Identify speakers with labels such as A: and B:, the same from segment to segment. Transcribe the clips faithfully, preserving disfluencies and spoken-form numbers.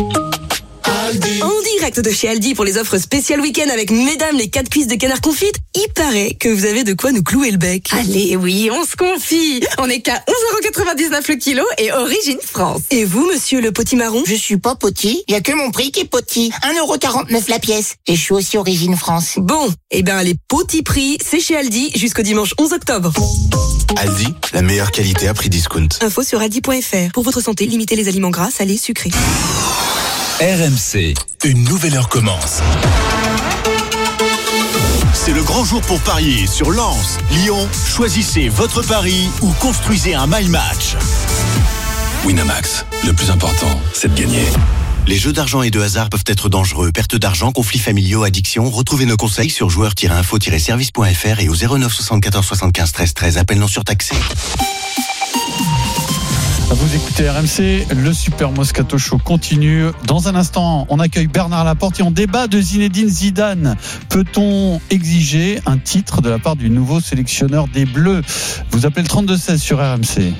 A: En direct de chez Aldi pour les offres spéciales week-end avec mesdames les quatre cuisses de canard confite, il paraît que vous avez de quoi nous clouer le bec.
B: Allez, oui, on se confie. On est qu'à onze euros quatre-vingt-dix-neuf le kilo et origine France.
A: Et vous, monsieur le potimarron?
C: Je suis pas poti, il y a que mon prix qui est poti. un euro quarante-neuf la pièce. Et je suis aussi origine France.
A: Bon, eh ben les petits prix, c'est chez Aldi jusqu'au dimanche onze octobre.
D: Aldi, la meilleure qualité à prix discount.
A: Info sur aldi point f r. Pour votre santé, limitez les aliments gras, salés, sucrés.
E: R M C,
D: une nouvelle heure commence. C'est le grand jour pour parier sur Lens, Lyon. Choisissez votre pari ou construisez un my match.
E: Winamax, le plus important, c'est de gagner.
D: Les jeux d'argent et de hasard peuvent être dangereux. Perte d'argent, conflits familiaux, addiction. Retrouvez nos conseils sur joueurs tiret info tiret service point f r et au zéro neuf soixante-quatorze soixante-quinze treize treize. Appel non surtaxé.
F: Vous écoutez R M C, le Super Moscato Show continue. Dans un instant, on accueille Bernard Laporte et on débat de Zinedine Zidane. Peut-on exiger un titre de la part du nouveau sélectionneur des Bleus? Vous appelez le trente-deux seize sur R M C.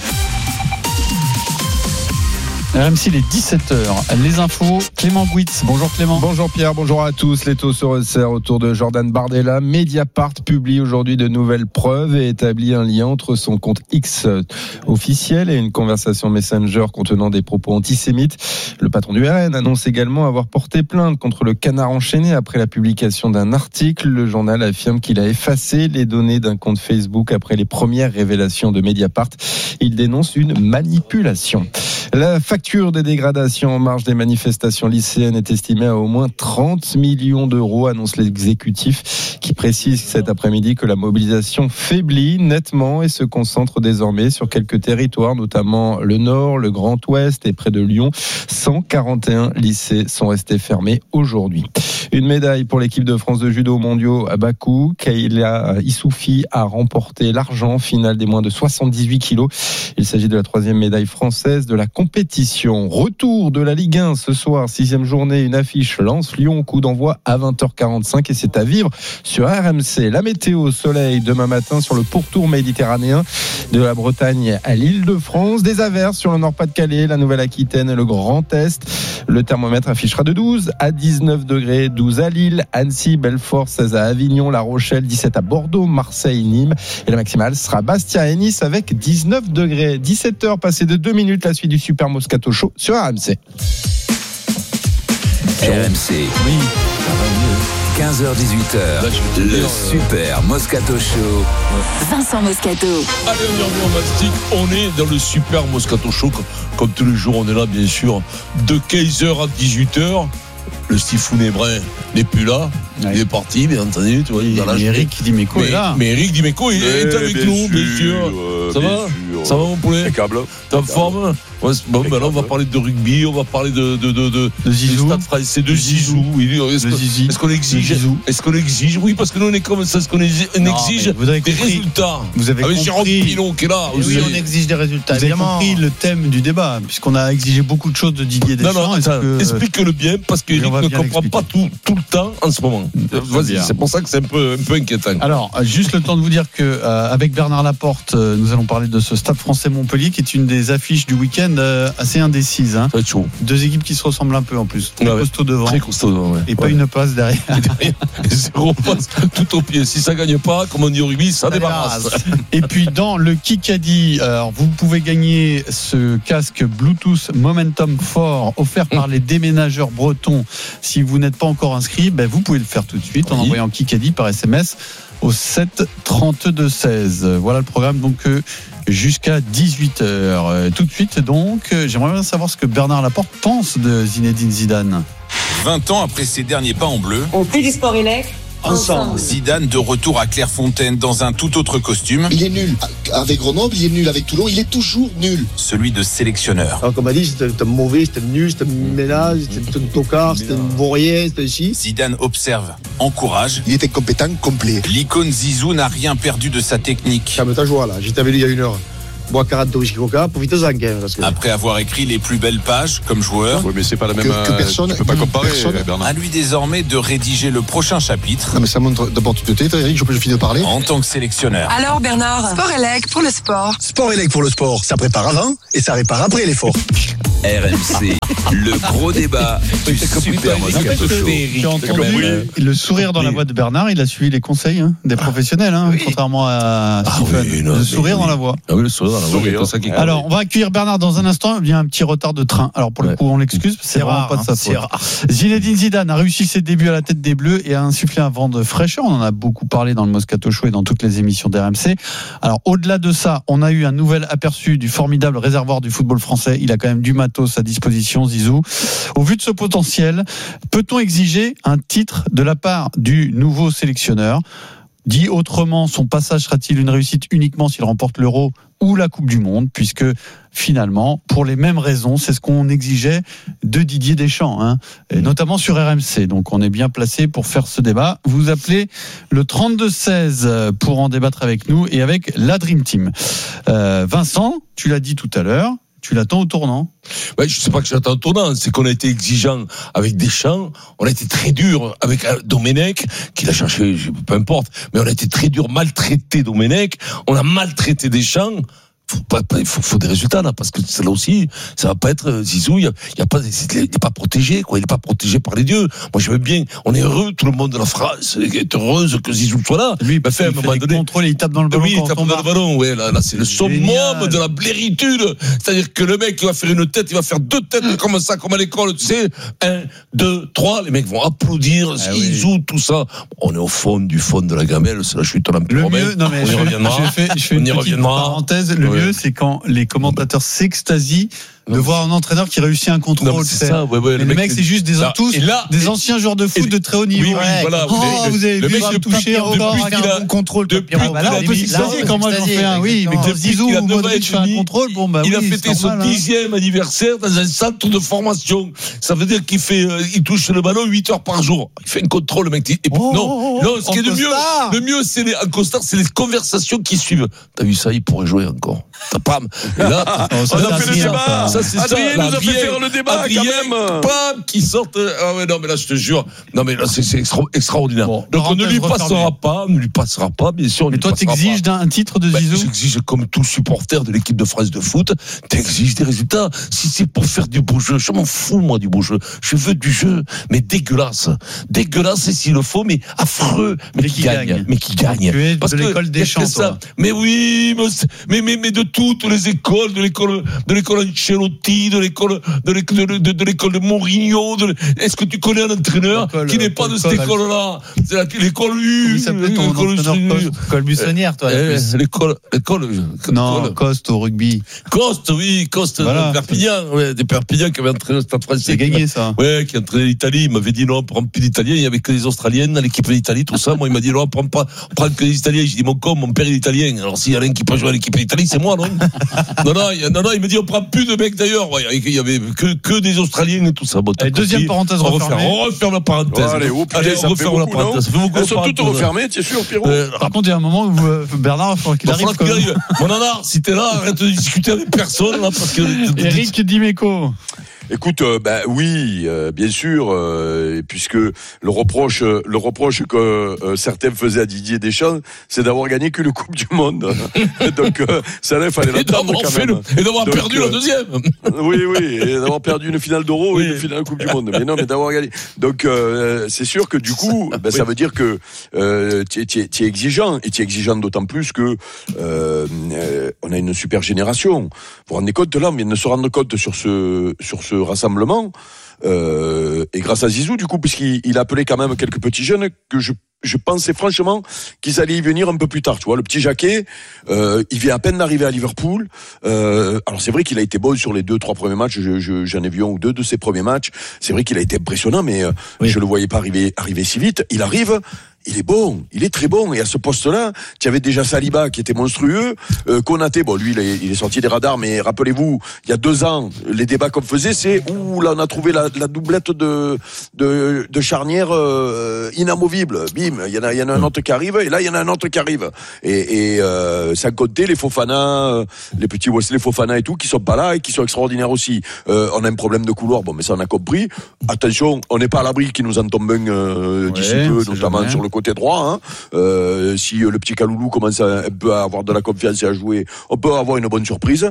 F: R M C, il est dix-sept heures. Les infos, Clément Gouitz. Bonjour Clément.
G: Bonjour Pierre, bonjour à tous. L'étau se resserre autour de Jordan Bardella. Mediapart publie aujourd'hui de nouvelles preuves et établit un lien entre son compte X officiel et une conversation Messenger contenant des propos antisémites. Le patron du R N annonce également avoir porté plainte contre le Canard enchaîné après la publication d'un article. Le journal affirme qu'il a effacé les données d'un compte Facebook après les premières révélations de Mediapart. Il dénonce une manipulation. La facture des dégradations en marge des manifestations lycéennes est estimée à au moins trente millions d'euros, annonce l'exécutif, qui précise cet après-midi que la mobilisation faiblit nettement et se concentre désormais sur quelques territoires, notamment le Nord, le Grand Ouest et près de Lyon. cent quarante et un lycées sont restés fermés aujourd'hui. Une médaille pour l'équipe de France de judo mondiaux à Bakou. Kayla Issoufi a remporté l'argent final des moins de soixante-dix-huit kilos. Il s'agit de la troisième médaille française de la compétition. Retour de la Ligue un ce soir, sixième journée, une affiche Lens-Lyon, coup d'envoi à vingt heures quarante-cinq et c'est à vivre sur R M C. La météo, soleil demain matin sur le pourtour méditerranéen de la Bretagne à l'Île-de-France. Des averses sur le Nord-Pas-de-Calais, la Nouvelle-Aquitaine et le Grand Est. Le thermomètre affichera de douze à dix-neuf degrés, douze à Lille, Annecy, Belfort, seize à Avignon, La Rochelle, dix-sept à Bordeaux, Marseille, Nîmes. Et la maximale sera Bastia et Nice avec dix-neuf degrés. dix-sept heures passées de deux minutes, la suite du Super Moscato Show sur R M C.
E: R M C, oui, quinze heures dix-huit heures, le dire, Super euh... Moscato Show.
B: Vincent Moscato.
H: Allez, on est en mastic, on est dans le Super Moscato Show. Comme tous les jours, on est là, bien sûr, de quinze heures à dix-huit heures. Le Stifounet Brun n'est plus là, ouais. Il est parti, bien entendu. Tu vois, il
F: mais Eric Dimeco
H: mais,
F: est là.
H: Mais Eric Dimeco il est mais avec bien nous, sûr, bien sûr. Euh, ça bien va sûr. Ça va, mon poulet?
I: Impeccable.
H: T'es en forme? Ouais, bon, ben là, on va parler de rugby, on va parler de, de, de, de,
F: de Zizou.
H: Stade français, de Zizou. Est-ce, que, est-ce qu'on exige? Est-ce qu'on exige? Oui, parce que nous, on est comme ça, est-ce qu'on exige, on non, exige des compris, résultats?
F: Vous avez
H: avec
F: compris.
H: Jérôme Pilon qui est là.
F: Oui, on exige des résultats. Vous avez compris le thème du débat, puisqu'on a exigé beaucoup de choses de Didier Deschamps.
H: Non, non, que... explique-le bien, parce qu'Eric ne comprend pas tout, tout le temps en ce moment. Vas-y, c'est pour ça que c'est un peu, un peu inquiétant.
F: Alors, juste le temps de vous dire que euh, avec Bernard Laporte, euh, nous allons parler de ce Stade Français Montpellier, qui est une des affiches du week-end euh, assez indécise. Hein.
H: Chaud.
F: Deux équipes qui se ressemblent un peu en plus. Très ouais, costaud devant.
H: Très costaud devant, ouais.
F: Et pas
H: ouais.
F: une passe derrière.
H: Zéro passe tout au pied. Si ça gagne pas, comme on dit au rugby, ça, ça débarrasse.
F: Et puis dans le Kikadi, alors vous pouvez gagner ce casque Bluetooth Momentum Fort offert par les déménageurs bretons. Si vous n'êtes pas encore inscrit, ben vous pouvez le faire tout de suite oui. en envoyant Kikadi par S M S au sept trente-deux seize. Voilà le programme donc euh, jusqu'à dix-huit heures. Euh, tout de suite donc, euh, j'aimerais bien savoir ce que Bernard Laporte pense de Zinedine Zidane.
J: vingt ans après ses derniers pas en bleu.
K: On fait du sport élect.
J: Ensemble. Zidane de retour à Clairefontaine dans un tout autre costume.
L: Il est nul avec Grenoble, il est nul avec Toulon, il est toujours nul.
J: Celui de sélectionneur.
M: Alors, comme on a dit, c'était un mauvais, c'était un nul, c'était un ménage, c'était un tocard, c'était un vaurien, c'était un chi.
J: Zidane observe, encourage.
L: Il était compétent, complet.
J: L'icône Zizou n'a rien perdu de sa technique.
M: Calme ta joie là, j'étais avec lui il y a une heure. Bois quarante de whisky coca, profitez-en quand même. Que...
J: Après avoir écrit les plus belles pages comme joueur.
I: Oui, mais c'est pas la même.
L: Que, que personne.
I: Tu peux pas comparer,
L: personne.
I: Bernard.
J: À lui désormais de rédiger le prochain chapitre.
L: Non, mais ça montre d'abord tu te tais, Eric, je peux finir de parler.
J: En tant que sélectionneur.
B: Alors Bernard, Sport Élec pour le sport.
N: Sport Élec pour le sport, ça prépare avant et ça répare après l'effort.
E: R M C, Le gros débat du Super Moscato Show.
F: J'ai entendu le sourire dans la voix de Bernard, il a suivi les conseils hein, des professionnels, hein, oui. contrairement à Stephen. Ah oui, non, le sourire oui. dans la voix.
H: Ah oui, le sourire dans la voix. Sourire. Ça qui
F: Alors, on va accueillir Bernard dans un instant. Il y a un petit retard de train. Alors, pour le ouais. coup, on l'excuse, c'est, c'est vraiment rare, pas de sa faute. Rare. Zinedine Zidane a réussi ses débuts à la tête des Bleus et a insufflé un vent de fraîcheur. On en a beaucoup parlé dans le Moscato Show et dans toutes les émissions d'R M C. Alors, au-delà de ça, on a eu un nouvel aperçu du formidable réservoir du football français. Il a quand même du matos à disposition, Zizou. Au vu de ce potentiel, peut-on exiger un titre de la part du nouveau sélectionneur ? Dit autrement, son passage sera-t-il une réussite uniquement s'il remporte l'Euro ou la Coupe du Monde, puisque finalement, pour les mêmes raisons, c'est ce qu'on exigeait de Didier Deschamps, hein, et notamment sur R M C. Donc on est bien placé pour faire ce débat. Vous appelez le trente-deux seize pour en débattre avec nous et avec la Dream Team. Euh, Vincent, tu l'as dit tout à l'heure, tu l'attends au tournant.
H: Ouais, je sais pas que j'attends au tournant, c'est qu'on a été exigeant avec Deschamps, on a été très dur avec Domenech, qui l'a cherché, peu importe, mais on a été très dur, maltraité Domenech, on a maltraité Deschamps. Faut pas, il faut, faut des résultats là, parce que là aussi, ça va pas être Zizou. Il y a, il y a pas, il est pas protégé, quoi. Il est pas protégé par les dieux. Moi, je veux bien. On est heureux, tout le monde de la France est heureuse que Zizou soit là.
F: Lui, bah, fait, il à un moment donné, contrôle, il tape dans le ballon. Oui,
H: il tape dans le ballon. Ouais, là, là, c'est le summum de la bléritude. C'est-à-dire que le mec, il va faire une tête, il va faire deux têtes comme ça, comme à l'école, tu sais. Un, deux, trois. Les mecs vont applaudir ah, Zizou, oui. tout ça. On est au fond du fond de la gamelle. C'est la chute de l'Empire romain.
F: Non mais on je, y reviendra. Je fais, je fais une petite parenthèse. Le mieux, c'est quand les commentateurs s'extasient de voir un entraîneur qui réussit un contrôle. Non,
H: c'est ça, ouais, ouais,
F: le, le mec, c'est juste des là, tous là, des et, anciens joueurs de foot et, de très haut niveau.
H: Oui, oui, voilà,
F: oh, le, vous avez
H: le
F: vu
H: mec
F: me toucher encore avec un bon contrôle.
H: Depuis qu'il
F: a extasié quand moi j'en fais un, oui, mais que Zizou ou Modric fait un contrôle, bon bah
H: il a fêté son dixième anniversaire dans un centre de formation. Ça veut dire qu'il fait, il touche le ballon huit heures par jour. Il fait un contrôle, le mec. Non, non, ce qui est le mieux, le mieux, c'est les, en costard, c'est les conversations qui suivent. T'as vu ça, il pourrait jouer encore. Pam. Là,
I: on a fait le débat. Ça, c'est ça. Adrien nous a fait faire le débat, quand même.
H: Pam, qui sortent. Ah ouais, non, mais là, je te jure. Non, mais là, c'est, c'est extra, extraordinaire. Bon, donc, on ne lui passera pas, on ne lui passera pas, bien sûr.
F: Mais toi, t'exiges un titre de Zizou?
H: J'exige, comme tout supporter de l'équipe de France de foot, t'exiges des résultats. Si c'est pour faire du beau jeu, je m'en fous, moi, du beau jeu. Je veux du jeu, mais dégueulasse. Dégueulasse, et s'il le faut, mais affreux. Mais qui gagne. Mais qui gagne.
F: Tu es de l'école Deschamps, toi.
H: Mais oui, mais, mais, mais de toutes les écoles, de l'école, de l'école Ancelotti, de l'école, de l'école de, de, de l'école de Mourinho. De, est-ce que tu connais un entraîneur qui n'est pas de cette école-là? C'est la, l'école U.
F: Il s'appelait ton entraîneur L'école Buissonnière, toi.
H: L'école, l'école.
F: Non, Coste au rugby.
H: Coste, oui, Coste voilà. de Perpignan, ouais, des Perpignan qui avait entraîné le Stade Français.
F: C'est gagné ça.
H: Ouais, qui a entraîné l'Italie. Il m'avait dit non, on prend plus d'Italiens. Il y avait que des Australiennes dans l'équipe d'Italie, tout ça. Moi, il m'a dit non, on prend pas, on prend que des Italiens. J'ai dit mon con, mon père est italien. Alors s'il y a un qui peut jouer à l'équipe d'Italie, c'est moi, non? non, non, il, non, non, il me dit on prend plus de mecs d'ailleurs. Ouais, il y avait que, que des Australiens et tout ça. Bon,
F: allez, deuxième parenthèse
H: on
F: refermée.
H: On referme la parenthèse.
I: Oh, allez, oh, putain, allez, on referme la parenthèse. Elles sont toutes refermées, tu es sûr, Pierrot?
F: euh, Par contre, il y a un moment où euh, Bernard, il faudra qu'il arrive.
H: Qu'il arrive. Mon nanar, si t'es là, arrête de discuter avec personne, là, parce que.
F: Eric Dimeco.
I: Écoute, euh, ben oui, euh, bien sûr, euh, puisque le reproche, le reproche que euh, certains faisaient à Didier Deschamps, c'est d'avoir gagné que le Coupe du Monde. Donc euh, ça là, il fallait l'attendre quand même.
H: Le, et d'avoir Donc, perdu euh, la deuxième.
I: Oui, oui, et d'avoir perdu une finale d'Euro oui. et une finale de Coupe du Monde. Mais non, mais d'avoir gagné. Donc euh, c'est sûr que du coup, ben, oui. ça veut dire que euh, tu es, es exigeant, et tu es exigeant d'autant plus que euh, euh, on a une super génération. Vous vous rendez compte là, on vient de se rendre compte sur ce sur ce rassemblement euh, et grâce à Zizou du coup, puisqu'il il a appelé quand même quelques petits jeunes que je je pensais franchement qu'ils allaient y venir un peu plus tard. Tu vois, le petit Jacquet, euh, il vient à peine d'arriver à Liverpool. Euh, alors c'est vrai qu'il a été bon sur les deux, trois premiers matchs. Je, je, j'en ai vu un ou deux de ses premiers matchs. C'est vrai qu'il a été impressionnant, mais euh, oui. je le voyais pas arriver, arriver si vite. Il arrive. Il est bon, il est très bon. Et à ce poste-là, tu avais déjà Saliba qui était monstrueux. Euh, Konaté, bon, lui, il est, il est sorti des radars, mais rappelez-vous, il y a deux ans, les débats qu'on faisait, c'est ouh, là, on a trouvé la, la doublette de, de, de charnière euh, inamovible. Bim, il y en a, il y en a un autre qui arrive, et là, il y en a un autre qui arrive. Et, et euh, sans compter les Fofana, les petits Wesley Fofana et tout, qui sont pas là et qui sont extraordinaires aussi. Euh, on a un problème de couloir, bon, mais ça, on a compris. Attention, on n'est pas à l'abri qui nous en tombe un euh, d'ici ouais, peu, notamment sur le côté droit. Hein. Euh, si le petit Kaloulou commence à, un peu à avoir de la confiance et à jouer, on peut avoir une bonne surprise.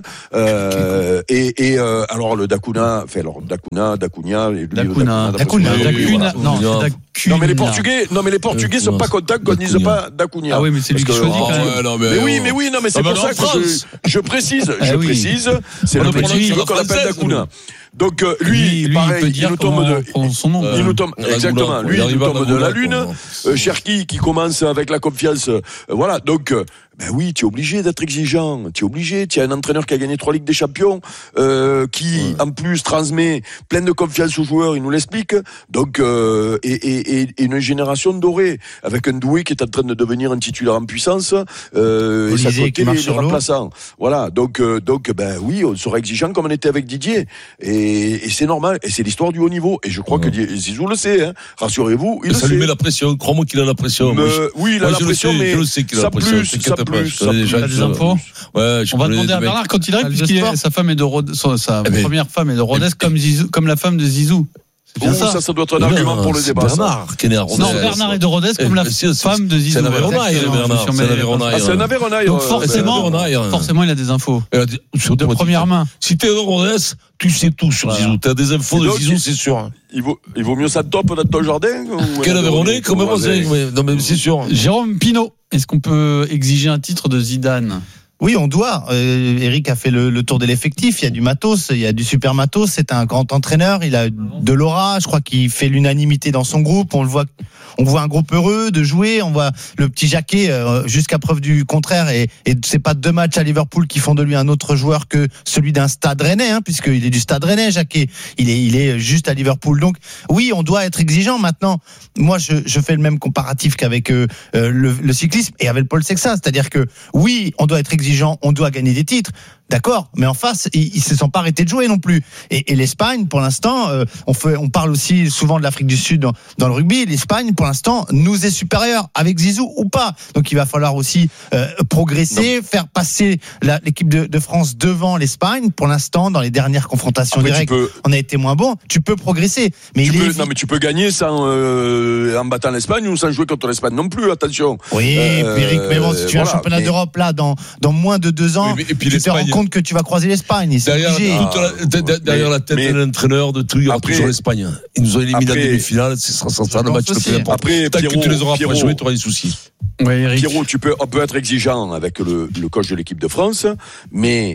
I: Euh, et et euh, alors le Dakuna, enfin alors Dakuna, Dacunia, lui,
F: Dakuna,
I: Dakuna,
F: Dakuna, non, c'est Dakuna.
I: Non mais les Portugais, non mais les Portugais sont pas contents qu'on dise pas Dacunia.
F: Ah oui, mais c'est lui qui choisit quand même.
I: Mais oui, mais oui, non mais c'est pour ça que je, je précise, je précise, c'est le Portugais qu'on appelle Dakuna. Donc euh, lui, lui, pareil, il, il nous tombe de, son nom, il, il nous tombe euh, exactement. Lui, il nous tombe de la lune. Euh, Cherki qui commence avec la confiance. Euh, voilà. Donc, euh, ben oui, tu es obligé d'être exigeant. Tu es obligé. Tu as un entraîneur qui a gagné trois ligues des champions, euh, qui ouais. en plus transmet plein de confiance aux joueurs. Il nous l'explique. Donc, euh, et, et, et une génération dorée avec un Doué qui est en train de devenir un titulaire en puissance. Euh, et ça côté les, les remplaçants. Voilà. Donc, euh, donc, ben oui, on sera exigeant comme on était avec Didier. Et Et, et c'est normal, et c'est l'histoire du haut niveau. Et je crois ouais. que Zizou le sait, hein. Rassurez-vous, il
H: ça
I: le
H: lui
I: sait.
H: met la pression, crois-moi qu'il a la pression.
I: Me, je, oui, il a la pression, sais, mais
H: je le sais qu'il a
I: ça
H: la pression.
I: Plus, ça plus, ça plus.
F: Tu as des infos
H: ouais,
F: On va demander à Bernard quand il arrive, puisque sa femme est de Rodez, sa eh première femme est de Rodez, comme Zizou, comme la femme de Zizou.
I: Oh, ça. ça, ça doit être un non, argument non, pour le débat.
H: Bernard, qui est né à Rodez.
F: Non, Bernard est de Rodez comme la
H: c'est,
F: femme de Zizou.
H: C'est un Avéronaille, Bernard. C'est un Avéronaille.
I: Ah, c'est un Avéronaille.
F: Donc forcément, forcément, il a des infos. De première main.
H: Si t'es de Rodez, tu sais tout sur Zizou. T'as des infos de Zizou, c'est sûr.
I: Il vaut, il vaut mieux ça top dans ton jardin.
H: Quel Avéronaille, comment on sait? Non, mais c'est sûr.
F: Jérôme Pinault, est-ce qu'on peut exiger un titre de Zidane?
K: Oui, on doit. Euh, Eric a fait le, le tour de l'effectif. Il y a du matos, il y a du super matos. C'est un grand entraîneur. Il a de l'aura. Je crois qu'il fait l'unanimité dans son groupe. On le voit, on voit un groupe heureux de jouer. On voit le petit Jacquet euh, jusqu'à preuve du contraire. Et, et c'est pas deux matchs à Liverpool qui font de lui un autre joueur que celui d'un Stade Rennais, hein, puisqu'il est du Stade Rennais, Jacquet. Il est, il est juste à Liverpool. Donc oui, on doit être exigeant. Maintenant, moi, je, je fais le même comparatif qu'avec euh, le, le cyclisme et avec Paul Sexas. C'est-à-dire que oui, on doit être exigeant. On doit gagner des titres, d'accord, mais en face, ils ne se sont pas arrêtés de jouer non plus. Et, et l'Espagne, pour l'instant, euh, on, fait, on parle aussi souvent de l'Afrique du Sud dans, dans le rugby. L'Espagne, pour l'instant, nous est supérieure, avec Zizou ou pas. Donc il va falloir aussi euh, progresser, non. faire passer la, l'équipe de, de France devant l'Espagne. Pour l'instant, dans les dernières confrontations Après, directes, peux... on a été moins bon. Tu peux progresser, mais
I: tu
K: il
I: peux,
K: est...
I: non, mais tu peux gagner sans euh, en battant l'Espagne ou sans jouer contre l'Espagne non plus. Attention.
K: Oui, euh, Eric, mais bon, si tu as voilà, un championnat mais... d'Europe là dans dans moins de deux ans, oui, mais, et puis tu te rends compte que tu vas croiser l'Espagne. C'est
H: derrière,
K: ah,
H: la, d- derrière la tête mais, de l'entraîneur, de tout, il y aura après, toujours l'Espagne. Ils nous ont éliminé en demi-finale, ce sera ça, ça le match le plus important. Après, Tant Pierrot, que tu les auras pas joués, tu auras des soucis.
I: Ouais, Pierrot, tu peux, on peut être exigeant avec le, le coach de l'équipe de France, mais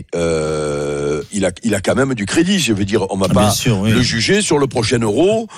I: euh, il a, il a quand même du crédit. Je veux dire, on va ah, pas sûr, oui. le juger sur le prochain Euro.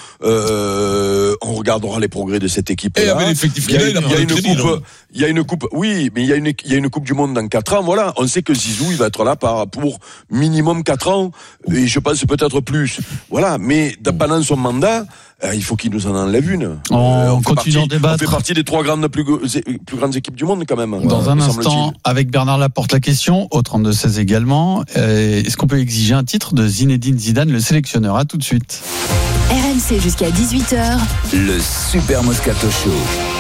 I: Euh, on regardera les progrès de cette équipe-là.
H: Et avec l'effectif qu'il a, il a, il y a une
I: crédit, coupe. Il y a une coupe. Oui, mais il y a une, il y a une coupe du monde dans quatre ans. Voilà, on sait que Zizou, il va être là par, pour minimum quatre ans, et je pense peut-être plus. Voilà, mais pendant son mandat, euh, il faut qu'il nous en enlève une.
F: On, euh, on continue d'en débattre.
I: On fait partie des trois grandes plus, plus grandes équipes du monde quand même.
F: Dans
I: voilà,
F: un instant, avec Bernard Laporte, la question, au trente-deux seize également, euh, est-ce qu'on peut exiger un titre de Zinedine Zidane, le sélectionneur? À tout de suite.
N: R M C jusqu'à dix-huit heures.
E: Le Super Moscato Show.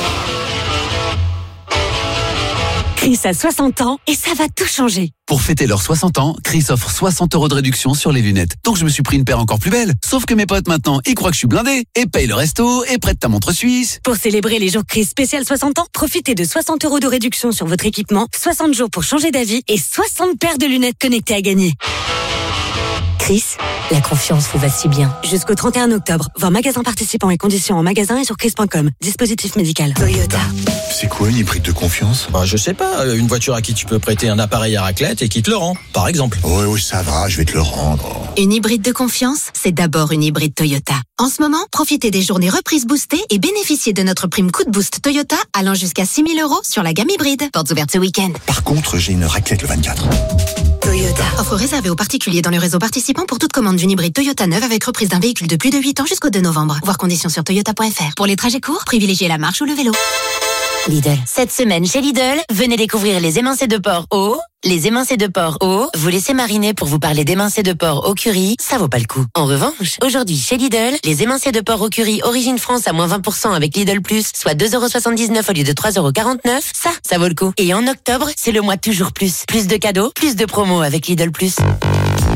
A: Chris a soixante ans et ça va tout changer.
O: Pour fêter leurs soixante ans, Chris offre soixante euros de réduction sur les lunettes. Donc je me suis pris une paire encore plus belle. Sauf que mes potes maintenant, ils croient que je suis blindé et payent le resto et prêtent ta montre suisse.
A: Pour célébrer les jours Chris spécial soixante ans, profitez de soixante euros de réduction sur votre équipement, soixante jours pour changer d'avis et soixante paires de lunettes connectées à gagner. Chris, la confiance vous va si bien. Jusqu'au trente et un octobre, voir magasin participants et conditions en magasin et sur chris point com. Dispositif médical. Toyota.
P: C'est quoi une hybride de confiance?
Q: Bah, je sais pas, une voiture à qui tu peux prêter un appareil à raclette et qui te le rend, par exemple.
P: Oui, oui, ça va, je vais te le rendre.
N: Une hybride de confiance, c'est d'abord une hybride Toyota. En ce moment, profitez des journées reprises boostées et bénéficiez de notre prime coup de boost Toyota allant jusqu'à six mille euros sur la gamme hybride. Portes ouvertes ce week-end.
P: Par contre, j'ai une raclette le vingt-quatre.
N: Toyota. Offre réservée aux particuliers dans le réseau participant pour toute commande d'une hybride Toyota neuve avec reprise d'un véhicule de plus de huit ans jusqu'au deux novembre. Voir conditions sur toyota point f r. Pour les trajets courts, privilégiez la marche ou le vélo. Lidl. Cette semaine chez Lidl, venez découvrir les émincés de porc au... Les émincés de porc au... Vous laissez mariner pour vous parler d'émincés de porc au curry, ça vaut pas le coup. En revanche, aujourd'hui chez Lidl, les émincés de porc au curry Origine France à moins vingt pour cent avec Lidl Plus, soit deux euros soixante-dix-neuf au lieu de trois euros quarante-neuf, ça, ça vaut le coup. Et en octobre, c'est le mois toujours plus. Plus de cadeaux, plus de promos avec Lidl Plus.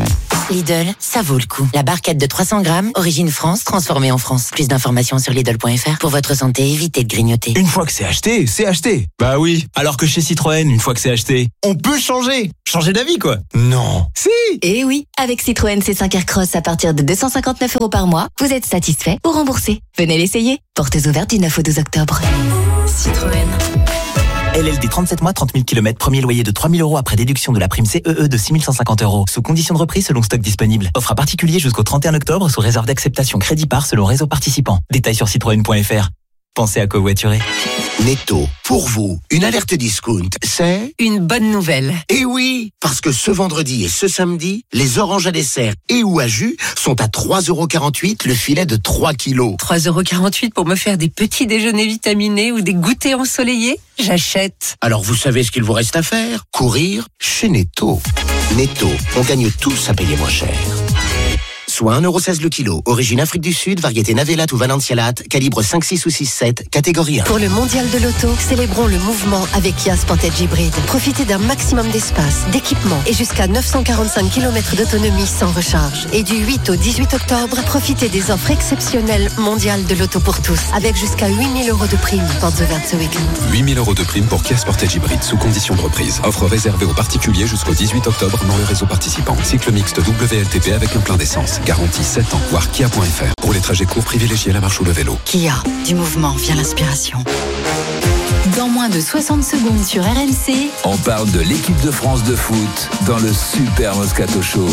A: Lidl, ça vaut le coup. La barquette de trois cents grammes, origine France, transformée en France. Plus d'informations sur Lidl point F R. Pour votre santé, évitez de grignoter.
R: Une fois que c'est acheté, c'est acheté. Bah oui. Alors que chez Citroën, une fois que c'est acheté, on peut changer. Changer d'avis, quoi. Non. Si.
S: Eh oui. Avec Citroën C cinq Aircross à partir de deux cent cinquante-neuf euros par mois, vous êtes satisfait ou remboursé. Venez l'essayer. Portes ouvertes du neuf au douze octobre. Citroën.
R: L L D trente-sept mois, trente mille kilomètres, premier loyer de trois mille euros après déduction de la prime C E E de six mille cent cinquante euros. Sous condition de reprise selon stock disponible. Offre à particulier jusqu'au trente et un octobre sous réserve d'acceptation crédit par selon réseau participant. Détails sur citroën point F R. Pensez à covoiturer.
T: Netto, pour vous, une alerte discount, c'est
B: une bonne nouvelle.
T: Eh oui, parce que ce vendredi et ce samedi, les oranges à dessert et ou à jus sont à trois euros quarante-huit le filet de trois kilos.
B: trois euros quarante-huit pour me faire des petits déjeuners vitaminés ou des goûters ensoleillés? J'achète.
T: Alors vous savez ce qu'il vous reste à faire? Courir chez Netto. Netto, on gagne tous à payer moins cher. Soit un euro seize le kilo, origine Afrique du Sud, variété Navelat ou Valencialate, calibre cinq, six ou six, sept, catégorie un.
N: Pour le mondial de l'auto, célébrons le mouvement avec Kia Sportage Hybride. Profitez d'un maximum d'espace, d'équipement et jusqu'à neuf cent quarante-cinq kilomètres d'autonomie sans recharge. Et du huit au dix-huit octobre, profitez des offres exceptionnelles mondiales de l'auto pour tous, avec jusqu'à huit mille euros de prime. Portes ouvertes ce week-end.
U: huit mille euros de prime pour Kia Sportage Hybride sous condition de reprise. Offre réservée aux particuliers jusqu'au dix-huit octobre dans le réseau participant. Cycle mixte W L T P avec un plein d'essence. Garantie sept ans. Voir kia point F R. Pour les trajets courts, privilégiez la marche ou le vélo.
S: Kia, du mouvement vient l'inspiration. Dans moins de soixante secondes sur R M C,
E: on parle de l'équipe de France de foot dans le Super Moscato Show.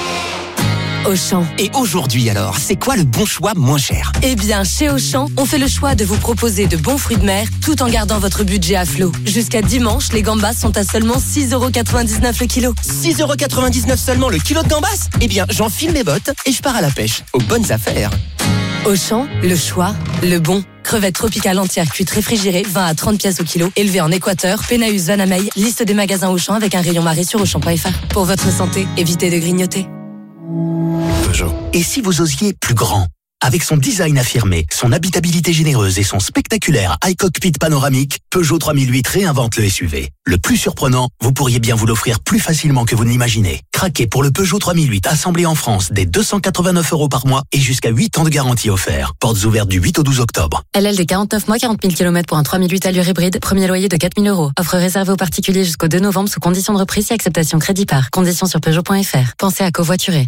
A: Auchan.
R: Et aujourd'hui alors, c'est quoi le bon choix moins cher?
A: Eh bien, chez Auchan, on fait le choix de vous proposer de bons fruits de mer tout en gardant votre budget à flot. Jusqu'à dimanche, les gambas sont à seulement six euros quatre-vingt-dix-neuf le kilo.
R: six euros quatre-vingt-dix-neuf seulement le kilo de gambas? Eh bien, j'enfile mes bottes et je pars à la pêche. Aux bonnes affaires.
A: Auchan, le choix, le bon. Crevettes tropicales entières cuites réfrigérées, vingt à trente pièces au kilo, élevées en Équateur, Pénaus, Vanamey. Liste des magasins Auchan avec un rayon marée sur auchan point F R. Pour votre santé, évitez de grignoter.
T: Peugeot. Et si vous osiez plus grand? Avec son design affirmé, son habitabilité généreuse et son spectaculaire high cockpit panoramique, Peugeot trois mille huit réinvente le S U V. Le plus surprenant, vous pourriez bien vous l'offrir plus facilement que vous ne l'imaginez. Craquez pour le Peugeot trois mille huit assemblé en France dès deux cent quatre-vingt-neuf euros par mois et jusqu'à huit ans de garantie offert. Portes ouvertes du huit au douze octobre.
N: L L D quarante-neuf mois, quarante mille kilomètres pour un trois mille huit allure hybride, premier loyer de quatre mille euros. Offre réservée aux particuliers jusqu'au deux novembre sous condition de reprise et acceptation crédit par. Conditions sur Peugeot point F R. Pensez à covoiturer.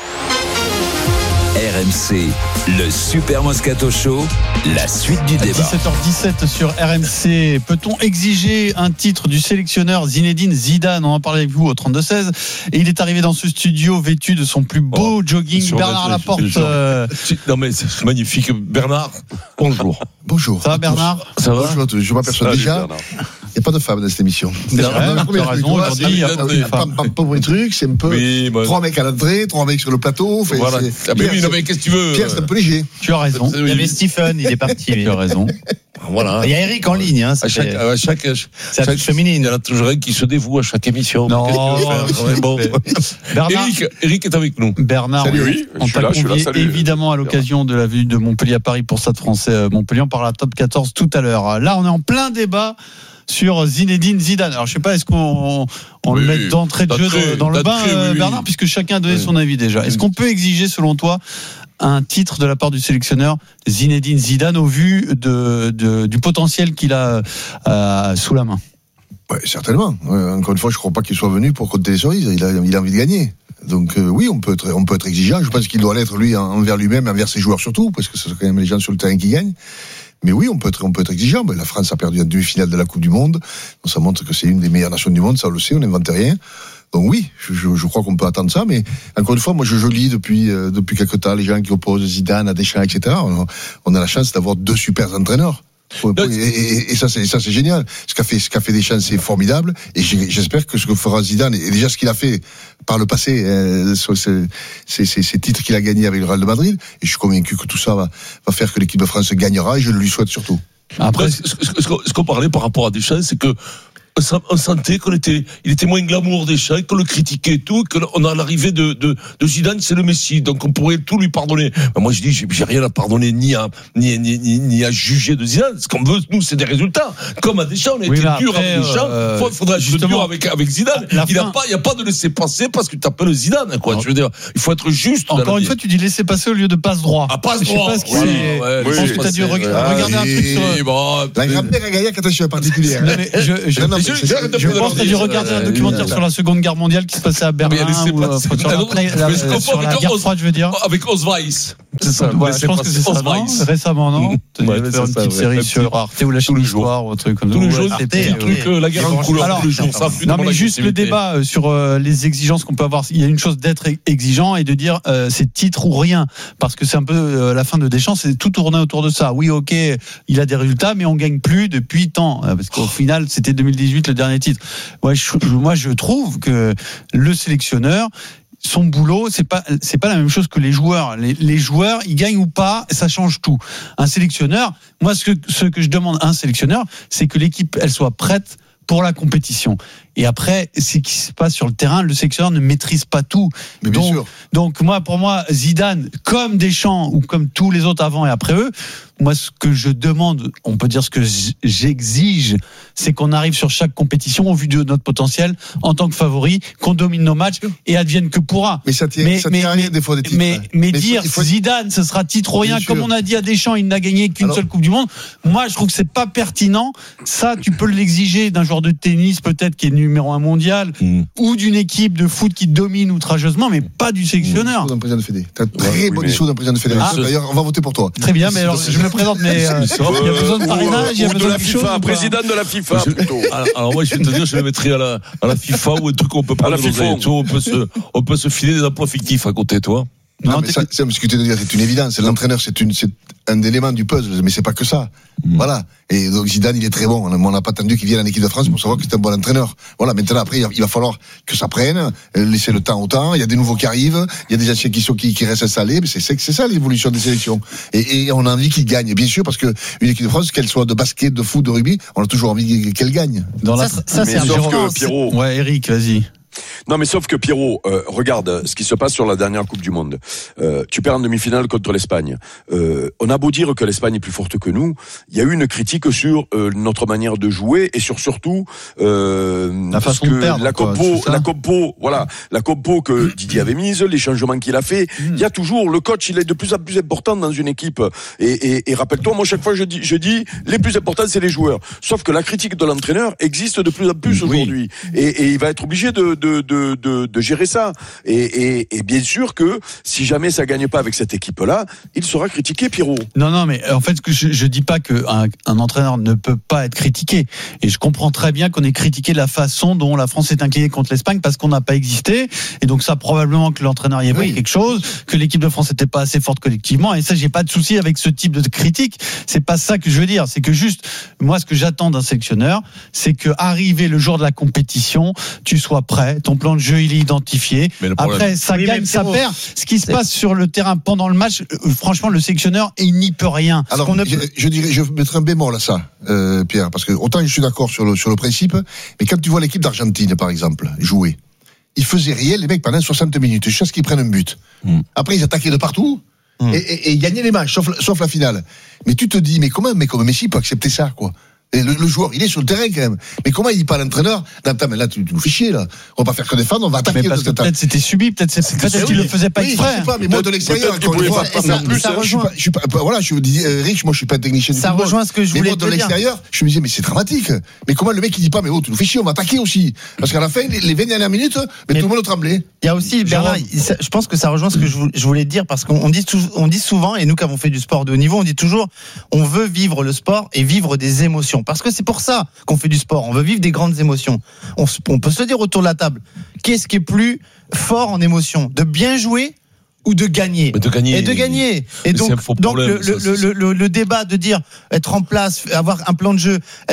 E: R M C, le Super Moscato Show, la suite du débat.
F: dix-sept heures dix-sept sur R M C. Peut-on exiger un titre du sélectionneur Zinedine Zidane? On en parlait avec vous au trente-deux seize. Et il est arrivé dans ce studio vêtu de son plus beau oh, jogging. Bernard Laporte. Euh...
H: Non mais c'est magnifique. Bernard, bonjour.
L: Bonjour.
F: Ça va Bernard?
L: Ça va? Bonjour à tous. Je m'aperçois déjà. Il n'y a pas de femmes dans cette émission.
F: C'est vrai, tu as raison, aujourd'hui, il n'y a pas de femmes.
L: Pauvre truc, c'est un peu. Oui, bah... Trois mecs à l'entrée, trois mecs sur le plateau. Fait,
H: voilà. Ah, mais oui, non, mais qu'est-ce que tu veux?
L: Pierre, c'est un peu léger.
F: Tu as raison.
K: Il y avait Stephen, il est parti.
F: Tu as raison.
K: Voilà. Il y a Eric en ligne. Hein,
H: à chaque, à chaque,
K: c'est chaque féminine.
H: Il y en a toujours un qui se dévoue à chaque émission.
F: Non.
H: Bon. Bernard, Eric, Eric est avec nous.
F: Bernard,
I: salut, oui,
F: on t'a convié évidemment à l'occasion de la venue de Montpellier à Paris pour Stade Français Montpellier. On parle à top quatorze tout à l'heure. Là, on est en plein débat sur Zinedine Zidane. Alors je sais pas, est-ce qu'on on oui, le met d'entrée de jeu dans, dans le bain, oui, oui. Bernard, puisque chacun a donné oui. son avis déjà. Est-ce qu'on peut exiger, selon toi, un titre de la part du sélectionneur Zinedine Zidane au vu de, de, du potentiel qu'il a euh, sous la main?
L: Ouais, certainement. Euh, encore une fois, je ne crois pas qu'il soit venu pour compter les cerises. Il a, il a envie de gagner. Donc euh, oui, on peut être, on peut être exigeant. Je pense qu'il doit l'être lui envers lui-même, envers ses joueurs surtout, parce que ce sont quand même les gens sur le terrain qui gagnent. Mais oui, on peut être, on peut être exigeant. Ben, la France a perdu en demi-finale de la Coupe du Monde. Donc, ça montre que c'est une des meilleures nations du monde. Ça, on le sait, on n'invente rien. Donc oui, je, je, je crois qu'on peut attendre ça. Mais encore une fois, moi, je, je lis depuis, euh, depuis quelque temps les gens qui opposent Zidane à Deschamps, et cetera. On, on a la chance d'avoir deux super entraîneurs. Et, et, et ça, c'est, ça, c'est génial. Ce qu'a fait, ce qu'a fait Deschamps, c'est formidable. Et j'espère que ce que fera Zidane, et déjà ce qu'il a fait par le passé, euh, c'est ces titres qu'il a gagnés avec le Real de Madrid. Et je suis convaincu que tout ça va, va faire que l'équipe de France gagnera. Et je le lui souhaite surtout.
H: Après, ce, ce, ce, ce qu'on parlait par rapport à Deschamps, c'est que on, on sentait qu'on était, il était moins glamour des champs, qu'on le critiquait et tout, qu'on a l'arrivée de, de, de Zidane, c'est le Messi, donc on pourrait tout lui pardonner. Mais moi je dis, j'ai, j'ai rien à pardonner ni à, ni, ni, ni, ni à juger de Zidane. Ce qu'on veut, nous, c'est des résultats. Comme à Deschamps, on a
F: oui,
H: été
F: après,
H: dur avec Deschamps.
F: Euh,
H: il faudra être dur avec, avec Zidane. Il n'y a pas, il y a pas de laisser passer parce que tu t'appelles Zidane, quoi. Alors, je veux dire, il faut être juste.
F: Encore une fois, tu dis laisser passer au lieu de passe droit.
H: Ah, passe droit.
F: Je sais pas ce qui c'est.
H: Ouais,
F: je pense que t'as dû regarder un truc sur.
L: La grammaire à Gaillac, attention particulière.
F: Je pense que t'as dû regarder un documentaire sur la Seconde Guerre mondiale qui se passait à Berlin ou sur la guerre froide, je veux dire.
H: Avec Osweiss.
F: C'est ça. Je pense que c'est ça. Récemment, non? Tu as fait une petite série sur Arte ou la Chine d'Histoire ou un truc comme ça.
H: Tous les jours, des trucs, la guerre en couleur tous les jours.
F: Non, mais juste le débat sur les exigences qu'on peut avoir. Il y a une chose d'être exigeant et de dire c'est titre ou rien. Parce que c'est un peu la fin de Deschamps, c'est tout tourné autour de ça. Oui, ok, il a des résultats, mais on gagne plus depuis tant. Parce qu'au final, c'était deux mille dix-huit le dernier titre. Ouais, je, moi, je trouve que le sélectionneur, son boulot, c'est pas c'est pas la même chose que les joueurs. Les, les joueurs, ils gagnent ou pas, ça change tout. Un sélectionneur, moi, ce que ce que je demande à un sélectionneur, c'est que l'équipe, elle soit prête pour la compétition. Et après, ce qui se passe sur le terrain, le sélectionneur ne maîtrise pas tout.
L: Mais bien
F: donc,
L: sûr.
F: donc moi, pour moi, Zidane, comme Deschamps ou comme tous les autres avant et après eux, moi, ce que je demande, on peut dire ce que j'exige, c'est qu'on arrive sur chaque compétition au vu de notre potentiel en tant que favori, qu'on domine nos matchs et advienne que pourra.
L: Mais ça tient, mais, ça tient mais, rien des fois des titres.
F: Mais, mais, mais dire
L: faut...
F: Zidane, ce sera titre ou rien, comme on a dit à Deschamps, il n'a gagné qu'une Alors... seule Coupe du Monde. Moi, je trouve que c'est pas pertinent. Ça, tu peux l'exiger d'un joueur de tennis, peut-être, qui est numéro un mondial, mmh. ou d'une équipe de foot qui domine outrageusement, mais pas du sélectionneur.
L: Mmh. D'un président de Fédé. T'as très ouais, bon discours d'un président de fédération. Ah. D'ailleurs, on va voter pour toi.
F: Très bien, mais alors, je me présente, mais euh, il y a besoin de parrainage, il y a besoin
I: de la FIFA, président de la FIFA, plutôt.
H: Alors, moi, je vais te dire, je le mettrai à la, à la FIFA ou un truc qu'on peut pas, la FIFA. On peut se, on peut se filer des emplois fictifs à côté, toi.
L: Non, non mais ça, c'est ce que tu veux dire, c'est une évidence. L'entraîneur, c'est une, c'est un élément du puzzle, mais c'est pas que ça. Mmh. Voilà. Et donc Zidane, il est très bon. On n'a pas attendu qu'il vienne en équipe de France pour savoir que c'est un bon entraîneur. Voilà. Maintenant, après, il va falloir que ça prenne, laisser le temps au temps. Il y a des nouveaux qui arrivent, il y a des anciens qui sont qui, qui restent installés. Mais c'est, c'est, c'est ça l'évolution des sélections. Et, et on a envie qu'ils gagnent, bien sûr, parce que une équipe de France, qu'elle soit de basket, de foot, de rugby, on a toujours envie qu'elle gagne.
F: Dans la... Ça, ça c'est un
I: que Pierrot.
F: Ouais, Eric, vas-y.
I: Non, mais sauf que Pierrot, euh, regarde ce qui se passe sur la dernière Coupe du Monde. Euh, tu perds en demi-finale contre l'Espagne. Euh, on a beau dire que l'Espagne est plus forte que nous, il y a eu une critique sur euh, notre manière de jouer et sur surtout euh,
F: la façon
I: que
F: de perdre.
I: La compo, la compo, voilà, la compo que Didier avait mise, les changements qu'il a fait. Il mmh. y a toujours le coach, il est de plus en plus important dans une équipe. Et, et, et rappelle-toi, moi chaque fois je dis, je dis, les plus importants c'est les joueurs. Sauf que la critique de l'entraîneur existe de plus en plus mmh, aujourd'hui. Oui. Et, et il va être obligé de, de, de De, de, de gérer ça. Et, et, et bien sûr que si jamais ça gagne pas avec cette équipe-là, il sera critiqué, Pierrot.
F: Non, non, mais en fait, je, je dis pas qu'un un entraîneur ne peut pas être critiqué. Et je comprends très bien qu'on ait critiqué la façon dont la France s'est inclinée contre l'Espagne parce qu'on n'a pas existé. Et donc ça, probablement que l'entraîneur y ait oui. quelque chose, que l'équipe de France n'était pas assez forte collectivement. Et ça, j'ai pas de souci avec ce type de critique. C'est pas ça que je veux dire. C'est que juste, moi, ce que j'attends d'un sélectionneur, c'est que arrivé le jour de la compétition, tu sois prêt, ton plan de jeu il est identifié. Après ça oui, gagne, ça bon. perd. Ce qui se passe sur le terrain pendant le match, euh, franchement le sélectionneur il n'y peut rien.
L: Alors a... je, je dirais, je mettrai un bémol à ça, euh, Pierre, parce que autant je suis d'accord sur le sur le principe, mais quand tu vois l'équipe d'Argentine par exemple jouer, ils faisaient rien les mecs pendant soixante minutes jusqu'à ce qu'ils prennent un but. Mm. Après ils attaquaient de partout. Mm. Et, et, et ils gagnaient les matchs, sauf, sauf la finale. Mais tu te dis, mais comment un mec comme Messi peut accepter ça, quoi? Et le, le joueur, il est sur le terrain quand même. Mais comment il dit pas à l'entraîneur? Attends, mais là, tu, tu nous fais chier, là. On va pas faire que défendre, on va attaquer.
F: Mais parce que peut-être c'était subi, peut-être c'est, peut-être qu'il oui. le faisait pas
L: oui,
F: exprès.
L: Je sais pas, mais moi de l'extérieur, encore une fois, ça, plus, ça rejoint. Je suis pas, je suis pas, voilà, je dis, euh, Rich, moi je suis pas technicien du
K: ça football. Ça rejoint ce que je voulais dire.
L: Mais moi de l'extérieur, je me disais, mais c'est dramatique. Mais comment le mec il dit pas, mais oh, tu nous fais chier, on va attaquer aussi. Parce qu'à la fin, les, les vingt dernières minutes, mais, mais tout le monde tremblait.
K: Il y a aussi, Bernard, je pense que ça rejoint ce que je voulais dire, parce qu'on dit, on dit souvent, et nous qui avons fait du sport de haut niveau, on dit toujours, on veut vivre le sport et vivre des émotions. Parce que c'est pour ça qu'on fait du sport. On veut vivre des grandes émotions. On, on peut se dire autour de la table, qu'est-ce qui est plus fort en émotion? De bien jouer ou de gagner?
H: Mais de gagner.
K: Et de gagner. Et donc, donc problème, le, ça, le, le, le, le débat de dire être en place, avoir un plan de jeu,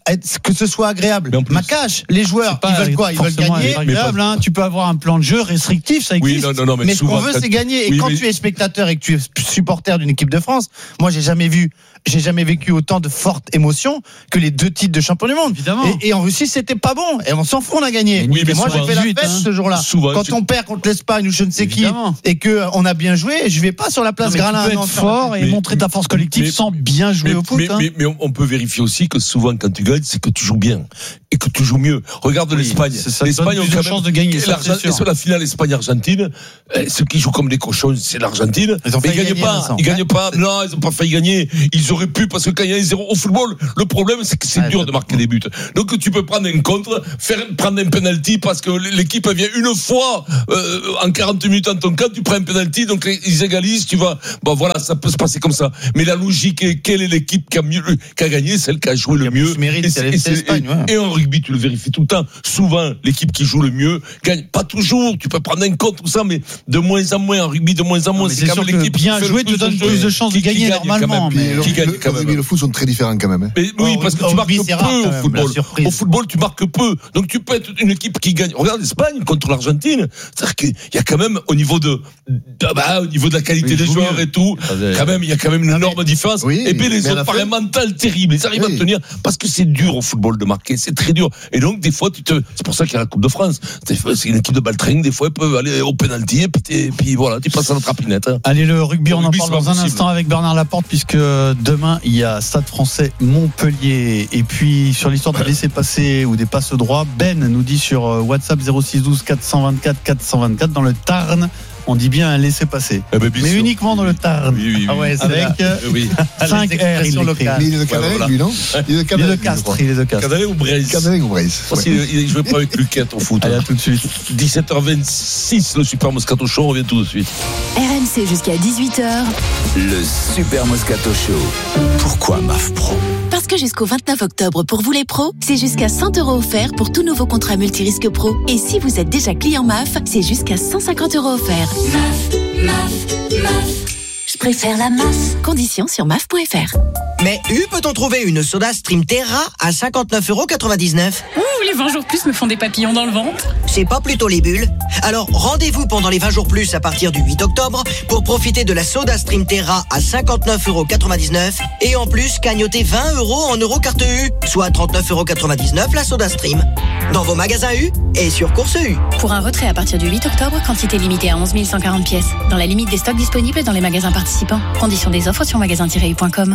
K: être, que ce soit agréable. Macache, les joueurs,
F: pas
K: ils veulent quoi? Ils veulent gagner.
F: Agréable, hein. Tu peux avoir un plan de jeu restrictif, ça existe.
H: Oui, non, non, non, mais,
K: mais
H: souvent,
K: ce qu'on veut,
H: quand...
K: c'est gagner. Et
H: oui,
K: quand
H: mais...
K: tu es spectateur et que tu es supporter d'une équipe de France, moi, j'ai jamais vu, j'ai jamais vécu autant de fortes émotions que les deux titres de champion du monde.
F: Évidemment.
K: Et, et en Russie, c'était pas bon. Et on s'en fout, on a gagné.
H: Oui, mais
K: et moi,
H: souvent,
K: j'ai fait la
F: dix-huit,
K: fête
F: hein.
K: ce jour-là.
H: Souvent,
K: quand
H: tu...
K: on perd contre l'Espagne ou je ne sais
F: Évidemment.
K: qui, et que on a bien joué, je vais pas sur la place Gralin.
F: Tu peux être fort et
H: mais,
F: montrer ta force collective
H: mais,
F: sans bien jouer
H: mais,
F: au foot.
H: Mais,
F: hein.
H: mais, mais on peut vérifier aussi que souvent, quand tu gagnes, c'est que tu joues bien et que tu joues mieux. Regarde oui, l'Espagne.
F: Ça
H: L'Espagne
F: ont quand même chance de gagner. Ça,
H: sur la finale Espagne-Argentine, ceux qui jouent comme des cochons, c'est l'Argentine.
K: Ils ont
H: mais ils
K: failli
H: gagnent
K: gagner,
H: pas.
K: Vincent.
H: Ils gagnent pas. Non, ils ont pas failli gagner. Ils auraient pu parce que quand il y a un zéro au football, le problème c'est que c'est
K: ouais,
H: dur de marquer des buts. Donc tu peux prendre un contre, faire prendre un penalty parce que l'équipe vient une fois euh, en quarante minutes en ton cas, tu prends un penalty, donc ils égalisent, tu vas. Bon voilà, ça peut se passer comme ça. Mais la logique est quelle est l'équipe qui a mieux, qui a gagné, celle qui a joué le mieux.
K: Mérite,
H: et,
K: c'est,
H: et,
K: c'est l'Espagne,
H: et,
K: ouais.
H: et en rugby, tu le vérifies tout le temps. Souvent, l'équipe qui joue le mieux gagne. Pas toujours. Tu peux prendre un contre tout ça, mais de moins en moins en rugby, de moins en moins.
F: Non,
H: c'est
F: c'est
H: quand même
F: sûr
H: l'équipe
F: que bien joué te donne plus de chances de gagner normalement.
L: Mais le,
H: qui gagne
L: le,
H: quand même.
L: le, le foot sont très différents quand même. Hein.
H: Mais, oui,
K: oh,
H: parce que
K: oh,
H: tu marques
K: rugby,
H: peu au
K: même,
H: football. Au football, tu marques peu. Donc tu peux être une équipe qui gagne. Regarde l'Espagne contre l'Argentine. C'est-à-dire qu'il y a quand même au niveau de, de bah, au niveau de la qualité oui, des joueurs mieux. Et tout, quand même, il y a quand même une énorme différence. Oui, et puis les autres par un mental terrible. Ils arrivent oui. à tenir parce que c'est dur au football de marquer. C'est très dur. Et donc des fois, tu te. C'est pour ça qu'il y a la Coupe de France. C'est une équipe de baltringue. Des fois, ils peuvent aller au penalty et puis, et puis voilà, tu passes à la trapinette. Hein.
F: Allez, le rugby, le on rugby, en parle dans
H: possible.
F: Un instant avec Bernard Laporte, puisque demain il y a Stade Français Montpellier. Et puis sur l'histoire de laisser passer ou des passes droits, Ben nous dit sur WhatsApp zéro six douze quatre cent vingt-quatre quatre cent vingt-quatre dans le Tarn. On dit bien un laisser-passer. Eh ben, mais sûr. Uniquement dans le Tarn.
H: Oui, oui, oui.
F: Ah ouais, avec euh, oui. cinq R. Il est
L: de Canalet,
H: voilà.
L: lui, non
F: Il est de Canalet. Il est de Castres.
H: Canalet ou Braise
L: Canalet ou Braise.
H: Parce qu'il ne jouait pas avec Luquette au foot.
F: Allez, à tout de suite.
H: dix-sept heures vingt-six, le Super Moscato Show. On revient tout de suite.
S: R M C jusqu'à dix-huit heures.
E: Le Super Moscato Show. Pourquoi M A F Pro?
N: Parce que jusqu'au vingt-neuf octobre, pour vous les pros, c'est jusqu'à cent euros offerts pour tout nouveau contrat multirisque pro. Et si vous êtes déjà client M A F, c'est jusqu'à cent cinquante euros offerts. M A F, M A F, M A F. Je préfère la M A F. Conditions sur M A F point F R.
C: Mais U peut-on trouver une Soda Stream Terra à cinquante-neuf euros quatre-vingt-dix-neuf?
V: Ouh, les vingt jours plus me font des papillons dans le ventre.
C: C'est pas plutôt les bulles? Alors rendez-vous pendant les vingt jours plus à partir du huit octobre pour profiter de la Soda Stream Terra à cinquante-neuf euros quatre-vingt-dix-neuf et en plus cagnoter vingt euros en euro carte U, soit trente-neuf euros quatre-vingt-dix-neuf la Soda Stream. Dans vos magasins U et sur Course U.
V: Pour un retrait à partir du huit octobre, quantité limitée à onze mille cent quarante pièces. Dans la limite des stocks disponibles dans les magasins participants. Conditions des offres sur magasin tiret u point com.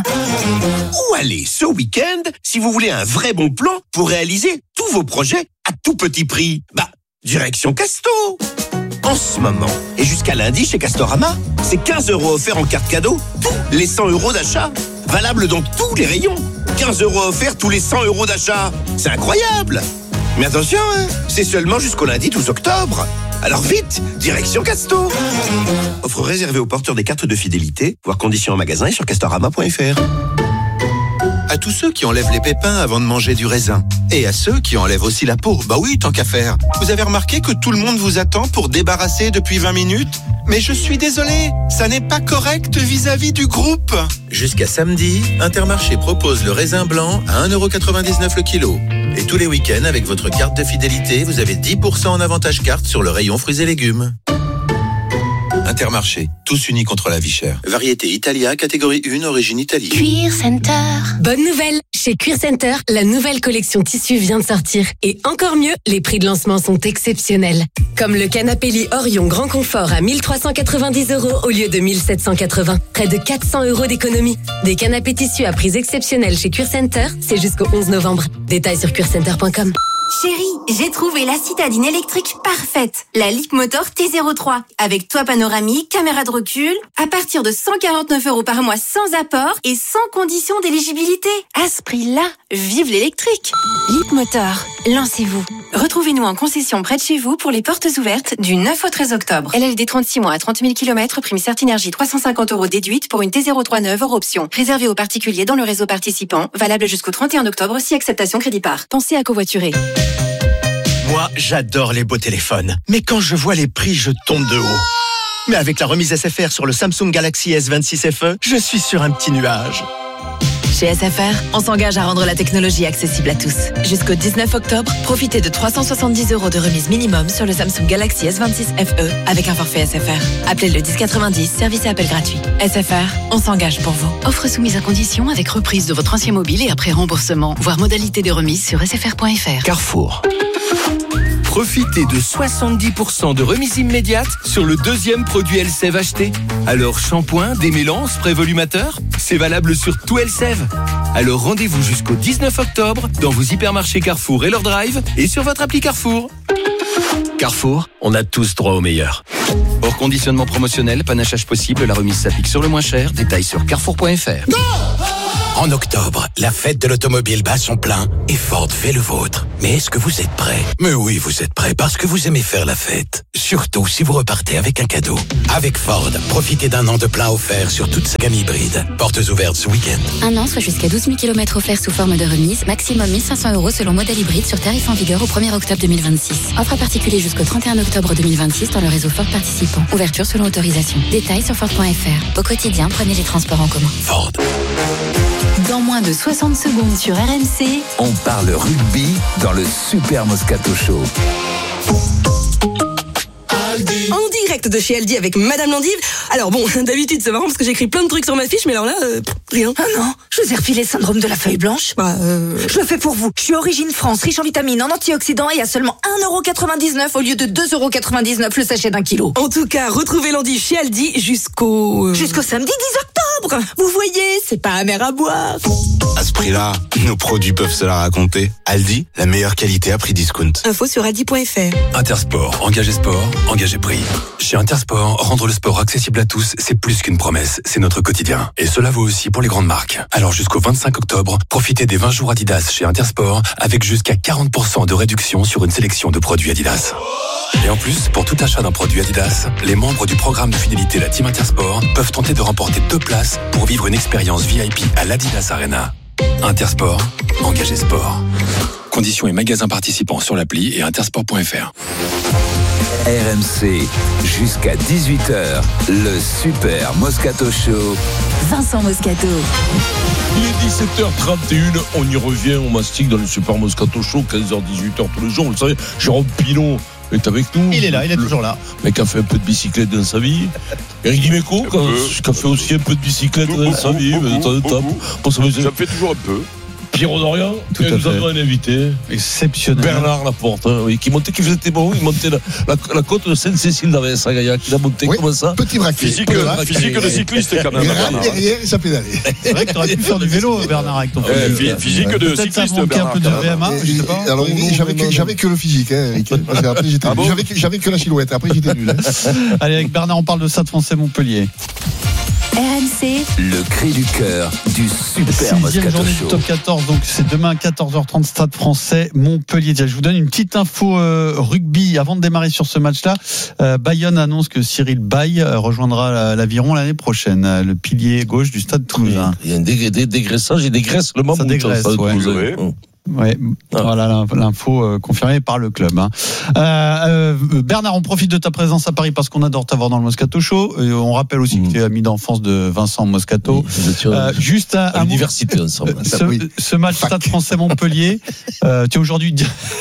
W: Où aller ce week-end si vous voulez un vrai bon plan pour réaliser tous vos projets à tout petit prix? Bah, direction Casto. En ce moment, et jusqu'à lundi chez Castorama, c'est quinze euros offerts en carte cadeau, tous les cent euros d'achat. Valable dans tous les rayons. quinze euros offerts tous les cent euros d'achat. C'est incroyable. Mais attention, hein, c'est seulement jusqu'au lundi douze octobre. Alors vite, direction Casto. Offre réservée aux porteurs des cartes de fidélité, voire conditions en magasin et sur castorama point F R.
X: À tous ceux qui enlèvent les pépins avant de manger du raisin. Et à ceux qui enlèvent aussi la peau. Bah oui, tant qu'à faire. Vous avez remarqué que tout le monde vous attend pour débarrasser depuis vingt minutes? Mais je suis désolé, ça n'est pas correct vis-à-vis du groupe. Jusqu'à samedi, Intermarché propose le raisin blanc à un euro quatre-vingt-dix-neuf le kilo. Et tous les week-ends, avec votre carte de fidélité, vous avez dix pour cent en avantage carte sur le rayon fruits et légumes. Intermarché, tous unis contre la vie chère. Variété Italia, catégorie un, origine Italie.
A: Cuir Center. Bonne nouvelle, chez Cuir Center, la nouvelle collection tissu vient de sortir. Et encore mieux, les prix de lancement sont exceptionnels. Comme le canapé lit Orion Grand Confort à mille trois cent quatre-vingt-dix euros au lieu de mille sept cent quatre-vingts. Près de quatre cents euros d'économie. Des canapés tissus à prix exceptionnels chez Cuir Center, c'est jusqu'au onze novembre. Détails sur cuir center point com.
Y: Chérie, j'ai trouvé la citadine électrique parfaite. La Leapmotor T zéro trois. Avec toit panoramique, caméra de recul. À partir de cent quarante-neuf euros par mois sans apport et sans condition d'éligibilité. À ce prix-là, vive l'électrique. Leapmotor, lancez-vous. Retrouvez-nous en concession près de chez vous pour les portes ouvertes du neuf au treize octobre. L L D trente-six mois à trente mille kilomètres, prime Certinergie trois cent cinquante euros déduite pour une T zéro trois neuve hors option. Réservé aux particuliers dans le réseau participant. Valable jusqu'au trente et un octobre si acceptation crédit par. Pensez à covoiturer.
Z: Moi, j'adore les beaux téléphones. Mais quand je vois les prix, je tombe de haut. Mais avec la remise S F R sur le Samsung Galaxy S vingt-six F E, je suis sur un petit nuage.
B: Chez S F R, on s'engage à rendre la technologie accessible à tous. Jusqu'au dix-neuf octobre, profitez de trois cent soixante-dix euros de remise minimum sur le Samsung Galaxy S vingt-six F E avec un forfait S F R. Appelez le dix quatre-vingt-dix, service et appel gratuit. S F R, on s'engage pour vous.
V: Offre soumise à condition avec reprise de votre ancien mobile et après remboursement. Voir modalité de remise sur s f r point f r.
T: Carrefour. Profitez de soixante-dix pour cent de remise immédiate sur le deuxième produit Elseve acheté. Alors shampoing, démêlant, spray volumateur, c'est valable sur tout Elseve. Alors rendez-vous jusqu'au dix-neuf octobre dans vos hypermarchés Carrefour et leur drive et sur votre appli Carrefour. Carrefour, on a tous droit au meilleur. Hors conditionnement promotionnel, panachage possible, la remise s'applique sur le moins cher. Détails sur carrefour point f r.
D: En octobre, la fête de l'automobile bat son plein et Ford fait le vôtre. Mais est-ce que vous êtes prêts ? Mais oui, vous êtes prêts parce que vous aimez faire la fête. Surtout si vous repartez avec un cadeau. Avec Ford, profitez d'un an de plein offert sur toute sa gamme hybride. Portes ouvertes ce week-end.
V: Un an, soit jusqu'à douze mille kilomètres offerts sous forme de remise, maximum mille cinq cents euros selon modèle hybride sur tarif en vigueur au premier octobre deux mille vingt-six. Offre à particulier jusqu'au trente et un octobre deux mille vingt-six dans le réseau Ford participant. Ouverture selon autorisation. Détails sur Ford point f r. Au quotidien, prenez les transports en commun.
D: Ford.
V: Dans moins de soixante secondes sur R M C,
E: on parle rugby dans le Super Moscato Show.
G: En direct de chez Aldi avec Madame Landive. Alors bon, d'habitude c'est marrant parce que j'écris plein de trucs sur ma fiche, mais alors là, euh, rien.
J: Ah non, je vous ai refilé le syndrome de la feuille blanche.
G: Bah, euh...
J: Je le fais pour vous. Je suis Origine France, riche en vitamines, en antioxydants et à seulement un euro quatre-vingt-dix-neuf au lieu de deux euros quatre-vingt-dix-neuf le sachet d'un kilo.
G: En tout cas, retrouvez Landive chez Aldi jusqu'au...
J: Jusqu'au samedi dix octobre. Vous voyez, c'est pas amer à boire.
M: À ce prix-là, nos produits peuvent se la raconter. Aldi, la meilleure qualité à prix discount.
G: Info sur aldi point f r.
U: Intersport, engagez sport, engagez prix. Chez Intersport, rendre le sport accessible à tous, c'est plus qu'une promesse, c'est notre quotidien. Et cela vaut aussi pour les grandes marques. Alors jusqu'au vingt-cinq octobre, profitez des vingt jours Adidas chez Intersport avec jusqu'à quarante pour cent de réduction sur une sélection de produits Adidas. Et en plus, pour tout achat d'un produit Adidas, les membres du programme de fidélité La Team Intersport peuvent tenter de remporter deux places pour vivre une expérience V I P à l'Adidas Arena. Intersport, engagez sport. Conditions et magasins participants sur l'appli et intersport point f r.
E: R M C, jusqu'à dix-huit heures, le Super Moscato Show.
V: Vincent Moscato.
H: Il est dix-sept heures trente et une, on y revient, on mastique dans le Super Moscato Show, quinze heures dix-huit heures tous les jours. Vous le savez, Jérôme Pinot est avec nous.
K: Il est là, il est toujours là.
H: Le mec a fait un peu de bicyclette dans sa vie. Eric Dimeco, qui a fait aussi un peu de bicyclette dans sa vie.
I: Ça fait toujours un peu.
H: Pierrot Dorian,
F: tout à
H: nous
F: fait.
H: avons un invité
F: exceptionnel.
H: Bernard Laporte, hein, oui, qui montait, qui faisait bon, il montait la, la, la côte de Sainte-Cécile d'Avès à Gaillac. Il a monté oui, comme ça.
L: Petit braquet.
I: Physique,
L: braquet.
I: physique de cycliste quand même.
L: Il derrière et ça pédalait.
F: C'est vrai que tu aurais pu faire du vélo, Bernard, avec ton
I: euh, physique. Physique de
F: peut-être
I: cycliste.
F: Peut-être un peu de V M A, je sais pas.
L: Alors, j'avais que, j'avais que le physique, hein, parce que après, j'étais, ah bon j'avais, que, j'avais que la silhouette, après j'étais nul. Hein.
F: Allez, avec Bernard, on parle de Stade Français Montpellier.
V: R M C,
E: le cri du cœur du Super
F: Sixième
E: Moscato
F: journée
E: Show.
F: du top quatorze, donc c'est demain à quatorze heures trente, Stade Français Montpellier. Je vous donne une petite info euh, rugby avant de démarrer sur ce match-là. Euh, Bayonne annonce que Cyril Baille euh, rejoindra l'Aviron l'année prochaine, euh, le pilier gauche du Stade Toulousain.
H: Il y a un dég- dég- dégraissage et dégraisse le mammouth.
F: Ça dégraisse,
H: ça,
F: ouais.
H: ouais.
F: Ouais, ah. Voilà l'info euh, confirmée par le club. Hein. Euh, euh, Bernard, on profite de ta présence à Paris parce qu'on adore t'avoir dans le Moscato Show. Et on rappelle aussi mmh. que tu es ami d'enfance de Vincent Moscato. Oui, euh, juste un,
H: à l'université ensemble.
F: Ce, oui. ce match Stade Français Montpellier, euh, tu es aujourd'hui.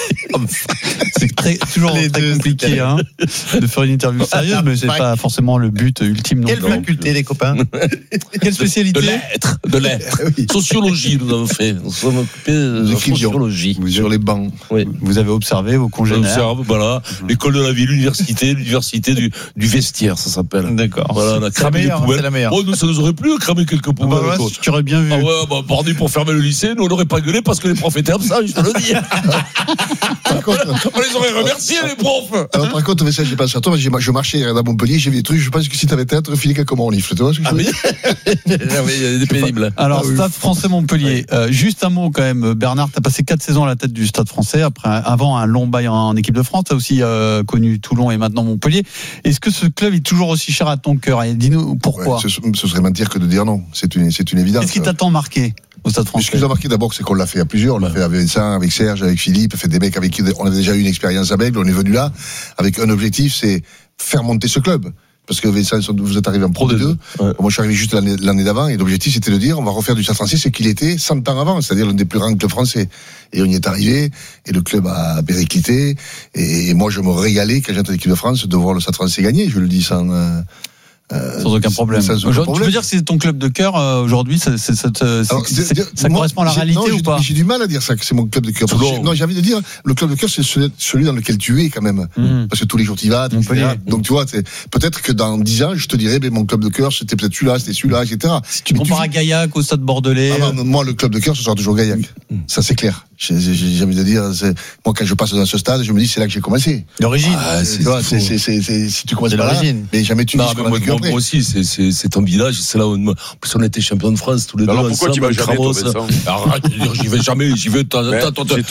F: C'est très, toujours très deux, compliqué hein, de faire une interview sérieuse, mais c'est pas forcément le but ultime.
K: Quelle faculté, les copains?
F: Quelle spécialité?
H: De l'être, de l'être. Oui. Sociologie, nous avons fait. Nous sommes occupés de sociologie.
L: Vous sur les bancs.
F: Oui. Vous avez observé vos congénères.
H: On observe, voilà. Mmh. L'école de la ville, l'université, l'université du, du vestiaire, ça s'appelle.
F: D'accord.
H: Voilà, on a cramé les poubelles.
K: C'est la meilleure.
H: Oh, nous, ça nous aurait plu de cramer quelques poubelles.
F: Ah bah ouais, tu aurais bien vu.
H: Ah ouais, bah, bordé pour fermer le lycée, nous, on n'aurait pas gueulé parce que les profs étaient absents, je te le dis.
L: Par contre,
H: on les aurait remerciés, les profs.
L: Alors, par contre, mais ça, j'ai pas ça. Toi, je marchais à Montpellier, j'ai vu des trucs, je pense que si t'avais peut-être filé quelques mots en livre, tu vois ce que je veux dire?
H: Ah oui, il y a des pénibles.
F: Alors, ah oui. Stade Français Montpellier. Oui. Euh, juste un mot quand même, Bernard, t'as passé quatre saisons à la tête du Stade Français, après, avant un long bail en, en équipe de France, t'as aussi euh, connu Toulon et maintenant Montpellier. Est-ce que ce club est toujours aussi cher à ton cœur? Et dis-nous pourquoi.
L: Ouais, ce, ce serait mentir que de dire non. C'est une, c'est une évidence.
F: Qu'est-ce qui t'a tant marqué au Stade Français?
L: Ce qui nous a marqué d'abord, c'est qu'on l'a fait à plusieurs. On l'a fait avec Vincent, avec Serge, avec Philippe, fait des mecs avec qui on avait déjà eu une expérience à Bègle. On est venu là avec un objectif, c'est faire monter ce club. parce que Vincent, vous êtes arrivé en Pro D deux. Ouais. Moi, je suis arrivé juste l'année, l'année d'avant, et l'objectif, c'était de dire, on va refaire du Stade Français ce qu'il était cent ans avant, c'est-à-dire l'un des plus grands clubs français. Et on y est arrivé, et le club a périclité, et moi, je me régalais, quand j'étais en équipe de France, de voir le Stade Français gagner, je le dis sans... Euh,
F: Euh, sans aucun problème. Sans aucun problème. Tu veux dire que c'est ton club de cœur euh, aujourd'hui, ça, c'est, c'est, c'est, Alors, c'est, c'est, ça moi, correspond à la réalité
L: non,
F: ou pas?
L: J'ai du mal à dire ça, que c'est mon club de cœur. J'ai, non, j'ai envie de dire, le club de cœur, c'est celui dans lequel tu es quand même, mmh. parce que tous les jours tu y vas. Et cetera. Donc tu vois, peut-être que dans dix ans, je te dirais, ben, mon club de cœur, c'était peut-être celui-là, c'était celui-là, et cetera.
F: Si tu compares à Gaillac, au Stade Bordelais.
L: Ah, non, moi, le club de cœur, ce sera toujours Gaillac. Mmh. Ça, c'est clair. J'ai, j'ai, j'ai envie de dire, c'est, moi, quand je passe dans ce stade, je me dis, c'est là que j'ai commencé.
K: L'origine.
L: Ah, c'est, tu vois, c'est, c'est, c'est, c'est, si tu commences par là, mais jamais tu dis ce qu'on a vécu après.
H: Moi aussi, c'est, c'est, c'est ton village, c'est là où on, on était champion de France tous les deux.
I: Alors pourquoi tu vas jamais, toi, Vincent?
H: Arrête, j'y vais jamais, j'y vais.
I: C'est ton club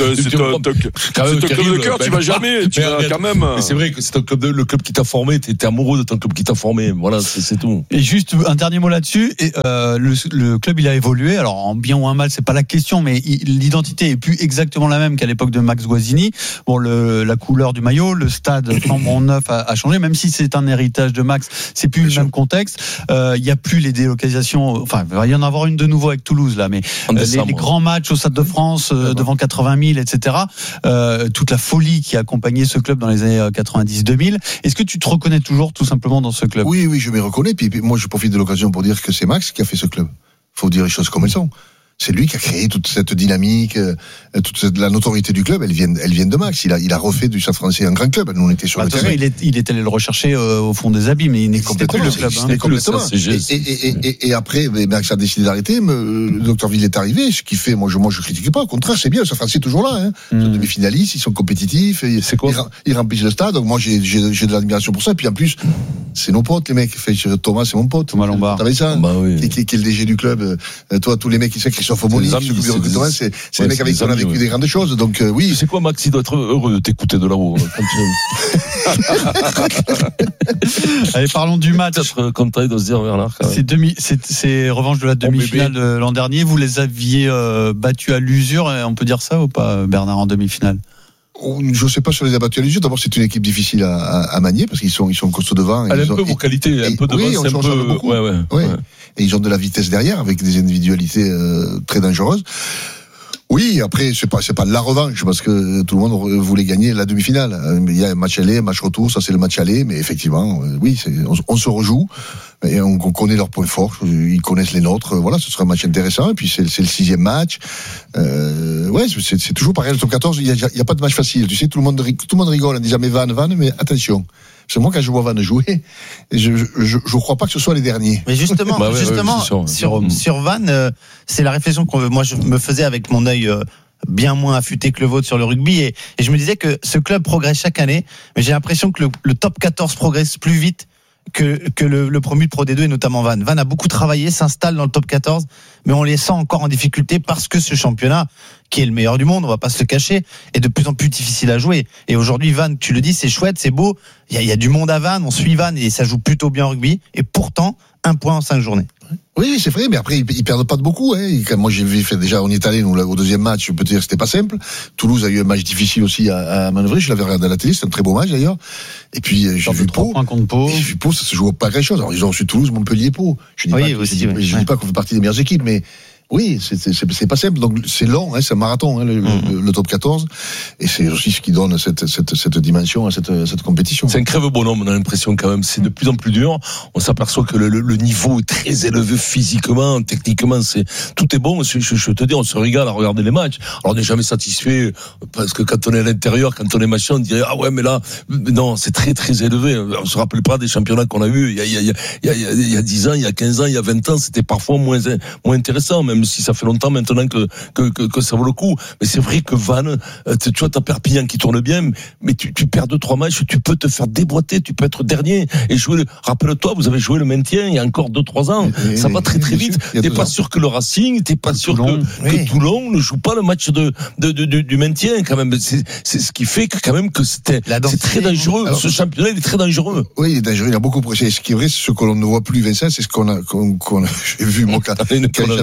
I: de cœur, tu vas jamais, tu vas quand même.
H: C'est vrai que c'est ton club, le club qui t'a formé, t'es amoureux de ton club qui t'a formé. Voilà, c'est tout.
F: Et juste un dernier mot là-dessus. Le club, il a évolué. Alors en bien ou en mal, c'est pas la question, mais l'identité est plus exactement la même qu'à l'époque de Max Guazzini. Bon, le, la couleur du maillot, le stade flambant neuf a, a changé, même si c'est un héritage de Max, c'est plus le même contexte. Il euh, y a plus les délocalisations. Enfin, il va y en avoir une de nouveau avec Toulouse là, mais euh, les, les grands matchs au Stade de France euh, devant quatre-vingt mille, et cetera. Euh, toute la folie qui a accompagné ce club dans les années quatre-vingt-dix deux mille. Est-ce que tu te reconnais toujours tout simplement dans ce club?
L: Oui, oui, je me reconnais. Puis, puis moi, je profite de l'occasion pour dire que c'est Max qui a fait ce club. Faut dire les choses comme elles sont. C'est lui qui a créé toute cette dynamique, euh, toute cette, la notoriété du club. Elle vient, elle vient de Max. Il a, il a refait du Stade Français un grand club. Nous, on était sur bah, le terrain.
F: Il est, il est allé le rechercher euh, au fond des abîmes, mais il n'existait plus le club. Hein.
L: Complètement. Ça, et, et, et, et, et après, Max a décidé d'arrêter. Me, le docteur Ville est arrivé, ce qui fait, moi, je, moi, je critique pas. Au contraire, c'est bien. Le Stade Français est toujours là. Hein. Mm. Demi-finalistes, ils sont compétitifs. Et, c'est quoi ils, ils remplissent le stade. Donc moi, j'ai, j'ai, j'ai de l'admiration pour ça. Et puis en plus, c'est nos potes, les mecs. Fait, Thomas, c'est mon pote.
F: Thomas Lombard.
L: T'avais ça.
H: Bah oui.
L: Qui, qui, qui est le D G du club. Euh, toi, tous les mecs qui sont Christophe Aumonier. C'est, c'est, c'est ouais, les mecs avec qui on a vécu ouais. des grandes choses. Donc euh, oui.
H: C'est quoi, Max? Il doit être heureux de t'écouter de là-haut.
F: Allez, parlons du match.
H: Peut-être content de se dire Bernard.
F: C'est, demi, c'est, c'est revanche de la demi-finale de l'an dernier. Vous les aviez euh, battus à l'usure, on peut dire ça ou pas, Bernard, en demi-finale?
L: Je ne sais pas si on les a battus à l'usure. D'abord, c'est une équipe difficile à, à, à manier parce qu'ils sont, ils sont costauds devant.
H: Elle a un
L: ont,
H: peu vos qualités, un peu devant,
L: oui,
H: c'est un peu.
L: Beaucoup. Ouais, ouais, ouais. Ouais. Et ils ont de la vitesse derrière avec des individualités euh, très dangereuses. Oui, après, c'est pas, c'est pas la revanche, parce que tout le monde voulait gagner la demi-finale. Il y a un match aller, un match retour, ça c'est le match aller, mais effectivement, oui, c'est, on, on se rejoue, et on, on connaît leurs points forts, ils connaissent les nôtres, voilà, ce sera un match intéressant, et puis c'est, c'est le sixième match. Euh, ouais, c'est, c'est toujours pareil, le top quatorze, il y a, il y a pas de match facile, tu sais, tout le monde, tout le monde rigole en disant, mais Van, Van, mais attention. C'est moi quand je vois Van jouer, je je je, je crois pas que ce soit les derniers.
K: Mais justement, bah ouais, justement ouais, sûr, sur ouais. sur Van, euh, c'est la réflexion que moi je me faisais avec mon œil euh, bien moins affûté que le vôtre sur le rugby, et, et je me disais que ce club progresse chaque année, mais j'ai l'impression que le, le top quatorze progresse plus vite que que le, le promu de Pro D deux, et notamment Van. Van a beaucoup travaillé, s'installe dans le top quatorze, mais on les sent encore en difficulté parce que ce championnat, qui est le meilleur du monde, on va pas se le cacher, est de plus en plus difficile à jouer. Et aujourd'hui, Van, tu le dis, c'est chouette, c'est beau, il y a, il y a du monde à Van, on suit Van et ça joue plutôt bien au rugby, et pourtant, un point en cinq journées.
L: Oui, c'est vrai, mais après, ils, ils perdent pas de beaucoup, hein. Moi, j'ai vu, fait déjà, on y est allé, nous, au deuxième match, je peux te dire que c'était pas simple. Toulouse a eu un match difficile aussi à, à manœuvrer, je l'avais regardé à la télé, c'était un très beau match d'ailleurs. Et puis, j'ai vu Pau. J'ai vu Pau, ça se joue pas grand chose. Alors, ils ont reçu Toulouse, Montpellier, Pau. Je dis
K: oui,
L: pas,
K: aussi,
L: je,
K: oui,
L: je
K: ouais.
L: dis pas qu'on fait partie des meilleures équipes, mais oui, c'est, c'est, c'est pas simple. Donc, c'est long, hein, c'est un marathon, hein, le, mmh. le, le top quatorze. Et c'est aussi ce qui donne cette, cette, cette dimension à cette, cette compétition.
H: C'est un crève bonhomme, on a l'impression quand même. C'est de plus en plus dur. On s'aperçoit que le, le, le niveau est très élevé physiquement, techniquement, c'est, tout est bon. Je, je, je te dis, on se régale à regarder les matchs. Alors, on n'est jamais satisfait, parce que quand on est à l'intérieur, quand on est machin, on dirait, ah ouais, mais là, non, c'est très, très élevé. On se rappelle pas des championnats qu'on a eu il y a, il y a, il y a, il y a, il y a dix ans, il y a quinze ans, il y a vingt ans, c'était parfois moins, moins intéressant, même si ça fait longtemps maintenant que, que, que, que ça vaut le coup. Mais c'est vrai que Van, tu vois, t'as Perpignan qui tourne bien, mais tu, tu perds deux, trois matchs, tu peux te faire déboîter, tu peux être dernier et jouer le, rappelle-toi, vous avez joué le maintien il y a encore deux, trois ans. Et ça va très, très vite. T'es pas ans. sûr que le Racing, t'es pas sûr Toulon, que, oui. que Toulon ne joue pas le match de, de, de, de du maintien, quand même. C'est, c'est ce qui fait que, quand même, que c'était, c'est très dangereux. Alors, ce championnat, il est très dangereux.
L: Oui, il est dangereux. Il a beaucoup pressé. Ce qui est vrai, c'est ce que l'on ne voit plus, Vincent, c'est ce qu'on a, qu'on, qu'on a j'ai vu, moi, quand, quand j'ai entraîné le Stade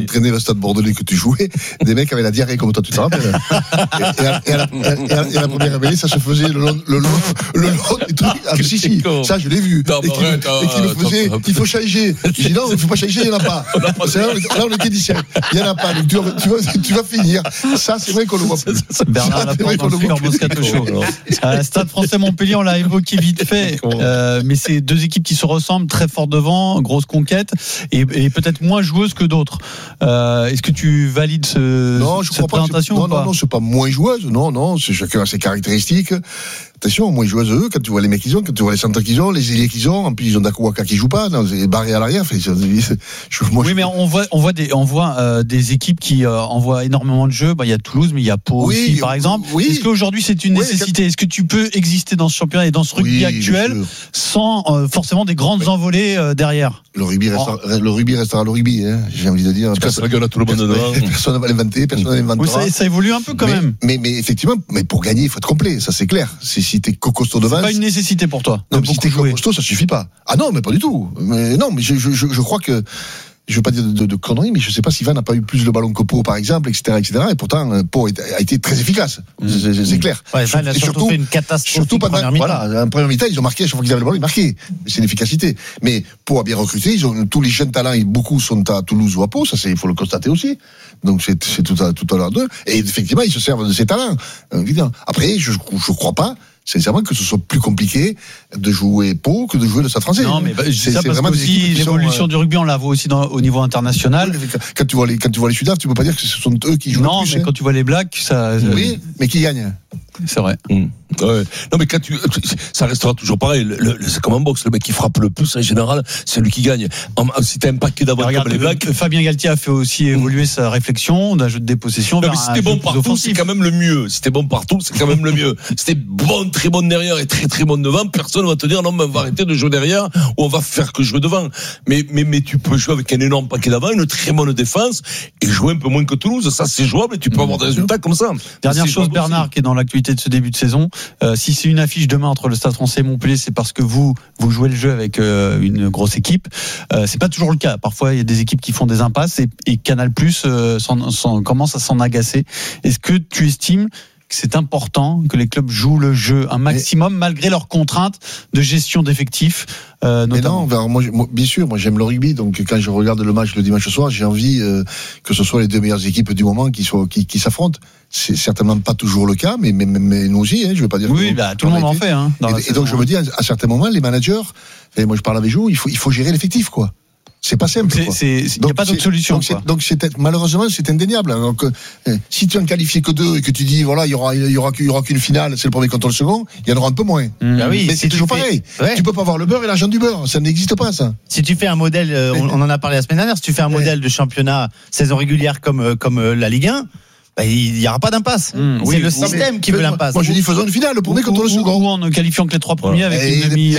L: Stade Bordelais que tu jouais, des mecs avaient la diarrhée comme toi, tu te rappelles. Et, et, à, et, à la, et, à, et à la première réveillée, ça se faisait le long, le long, le long des trucs. Ah, si, si, ça je l'ai vu.
H: Non,
L: et qui,
H: arrête,
L: et qui me faisait, il faut changer. Je dis non, il ne faut pas changer, il n'y en a pas. Là, on était dix-sept. Il n'y en a pas. Donc tu, tu, vas, tu vas finir. Ça, c'est vrai qu'on le voit plus.
F: Bernard Laporte dans le Super Moscato Show. Euh, Stade Français Montpellier, on l'a évoqué vite fait, euh, mais c'est deux équipes qui se ressemblent, très fort devant, grosse conquête, et, et peut-être moins joueuses que d'autres. Euh, est-ce que tu valides ce,
L: non, je
F: cette
L: crois
F: présentation
L: pas.
F: ou
L: Non,
F: pas
L: non, non, c'est pas moins joueuse. Non, non, c'est chacun a ses caractéristiques. Attention, moins joueuses eux, quand tu vois les mecs qu'ils ont, quand tu vois les centres qu'ils ont, les ailiers qu'ils ont, en plus ils ont Dakuwaka qui joue pas, non, c'est barré à l'arrière. Fait, je, moi,
F: oui,
L: je...
F: mais on voit, on voit des, on voit euh, des équipes qui euh, envoient énormément de jeux. Bah, il y a Toulouse, mais il y a Pau oui, aussi, par exemple. Oui. Est-ce qu'aujourd'hui c'est une oui, nécessité ? Est-ce que tu peux exister dans ce championnat et dans ce rugby oui, actuel sans euh, forcément des grandes oui. envolées euh, derrière ?
L: Le rugby restera, oh. le rugby restera le rugby, hein, j'ai envie de dire.
H: Personne ne tout le monde dedans.
L: Personne ne va l'inventer, personne ne l'inventera.
F: Oui, ça, ça évolue un peu quand
L: mais,
F: même.
L: Mais, mais effectivement, mais pour gagner, il faut être complet, ça c'est clair. Si, si t'es costaud devant.
F: C'est pas une nécessité pour toi.
L: Non, mais si t'es costaud, ça suffit pas. Ah non, mais pas du tout. Mais non, mais je, je, je, je crois que. Je veux pas dire de, de, de conneries, mais je sais pas si Van n'a pas eu plus de ballons que Pau, par exemple, et cetera, et cetera. Et pourtant, Pau a été très efficace. Mmh. C'est, c'est clair.
K: Ouais, Van a surtout, surtout fait une catastrophe.
L: Surtout pendant, voilà, en première mi-temps, ils ont marqué, à chaque fois qu'ils avaient le ballon, ils marquaient. C'est une efficacité. Mais Pau a bien recruté, ils ont, tous les jeunes talents, et beaucoup sont à Toulouse ou à Pau, ça c'est, il faut le constater aussi. Donc c'est, c'est tout à, tout à l'heure d'eux. Et effectivement, ils se servent de ces talents. Évidemment. Après, je, je crois pas, sincèrement, que ce soit plus compliqué de jouer Pau que de jouer le Stade Français.
F: Non, mais bah, je dis ça parce que aussi l'évolution sont, euh... du rugby, on la voit aussi dans, au niveau international.
L: Oui, quand tu vois les, quand tu vois les Sudaf, tu peux pas dire que ce sont eux qui jouent
F: non,
L: le plus.
F: Non, mais hein. Quand tu vois les Blacks, ça.
L: Oui, mais qui gagnent.
F: C'est vrai.
H: Mmh. Ouais. Non, mais quand tu, ça restera toujours pareil. Le, le, c'est comme en boxe, le mec qui frappe le plus en général, c'est lui qui gagne. En, si t'as un paquet d'avoir comme les Blacks.
F: Fabien Galtier a fait aussi évoluer mmh. sa réflexion d'un jeu de dépossession.
H: Non, mais si t'es bon partout, offensif. C'est quand même le mieux. Si t'es bon partout, c'est quand même le mieux. Si t'es bon, très bon derrière et très très bon devant, personne va te dire non, mais on va arrêter de jouer derrière ou on va faire que jouer devant. Mais, mais, mais tu peux jouer avec un énorme paquet d'avant, une très bonne défense et jouer un peu moins que Toulouse. Ça, c'est jouable et tu peux mmh. avoir des résultats comme ça.
F: Dernière chose, Bernard, aussi. Qui est dans l'actualité de ce début de saison. Euh, si c'est une affiche demain entre le Stade Français et Montpellier, c'est parce que vous vous jouez le jeu avec euh, une grosse équipe. Euh, c'est pas toujours le cas. Parfois, il y a des équipes qui font des impasses et, et Canal Plus euh, s'en, s'en, commence à s'en agacer. Est-ce que tu estimes que c'est important que les clubs jouent le jeu un maximum, mais, malgré leurs contraintes de gestion d'effectifs euh, notamment.
L: Mais non, moi, moi, bien sûr, moi j'aime le rugby, donc quand je regarde le match le dimanche soir, j'ai envie euh, que ce soit les deux meilleures équipes du moment qui, soient, qui, qui s'affrontent. C'est certainement pas toujours le cas, mais, mais, mais nous aussi, hein, je veux pas dire.
F: Oui, bah, tout le monde en fait. Hein,
L: et, et donc je me dis, à, à certains moments, les managers, et moi je parle avec vous, il faut, il faut gérer l'effectif, quoi. C'est pas simple.
F: Il n'y a pas d'autre solution.
L: Donc, c'est, donc c'est, malheureusement, c'est indéniable. Donc, euh, si tu en qualifies que deux et que tu dis, voilà, il y aura, il y aura, il y aura qu'une finale, c'est le premier contre le second, il y en aura un peu moins.
K: Mmh. Bah oui,
L: mais
K: si
L: c'est toujours
K: fais...
L: pareil.
K: Ouais.
L: Tu peux pas avoir le beurre et l'argent du beurre. Ça n'existe pas, ça.
K: Si tu fais un modèle, euh, on, on en a parlé la semaine dernière, si tu fais un ouais. modèle de championnat saison régulière comme, comme la Ligue un, bah, il n'y aura pas d'impasse. Mmh, c'est oui, le oui, système mais, qui veut l'impasse.
L: Moi, je dis faisons une finale, le premier contre le second.
F: Ou en ne qualifiant que les trois premiers avec
L: et
F: une demi.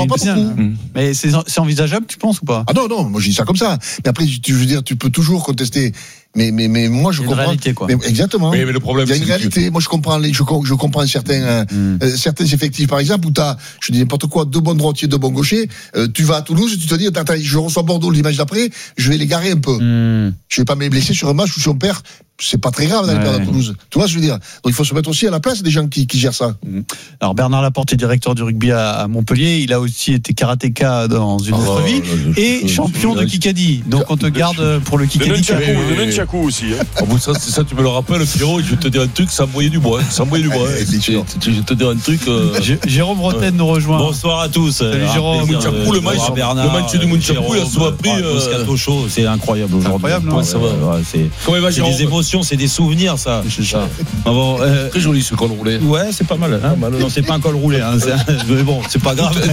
L: Mmh.
F: Mais c'est, c'est envisageable, tu penses ou pas?
L: Ah non, non, moi je dis ça comme ça. Mais après, tu, je veux dire, tu peux toujours contester. Mais, mais, mais moi, je comprends.
F: Une réalité, quoi.
L: Mais, exactement.
H: Oui, mais le problème,
L: il y a une réalité. Que... Moi, je comprends les, je, je comprends certains, mm. euh, certains effectifs, par exemple, où t'as, je dis n'importe quoi, deux bons droitiers, deux bons gauchers. Euh, tu vas à Toulouse, tu te dis, attends, je reçois Bordeaux l'image d'après, je vais les garer un peu. Mm. Je vais pas me blesser sur un match où si on perd, c'est pas très grave d'aller ouais. perdre à Toulouse. Tu vois ce que je veux dire? Donc, il faut se mettre aussi à la place des gens qui, qui gèrent ça. Mm.
F: Alors, Bernard Laporte est directeur du rugby à, à Montpellier. Il a aussi été karatéka dans une oh, autre vie là, je, et je, champion je, de Kikadi. Donc, on te garde pour le Kikadi.
I: De Nunchaku aussi, hein.
H: Ah bon, ça, c'est ça, tu me le rappelles, Pierrot, je vais te dire un truc, ça envoyait du bois. Ça envoyait du bois. Hein. Je vais te dire un truc. Euh...
F: Jérôme Rotten ouais. nous rejoint.
N: Bonsoir à tous.
F: Salut Jérôme.
H: Mounchaku, le match, le match du Mounchaku, il a souvent pris.
N: Moscato Show, c'est incroyable aujourd'hui.
F: Incroyable, non?
N: Ouais, ça va. Ouais, c'est Comment il va, c'est des émotions, c'est des souvenirs, ça.
H: C'est ça. Bon, euh... très joli ce col roulé.
N: Ouais, c'est pas mal. Hein. Non, c'est pas un col roulé. Hein. Mais bon, c'est pas grave.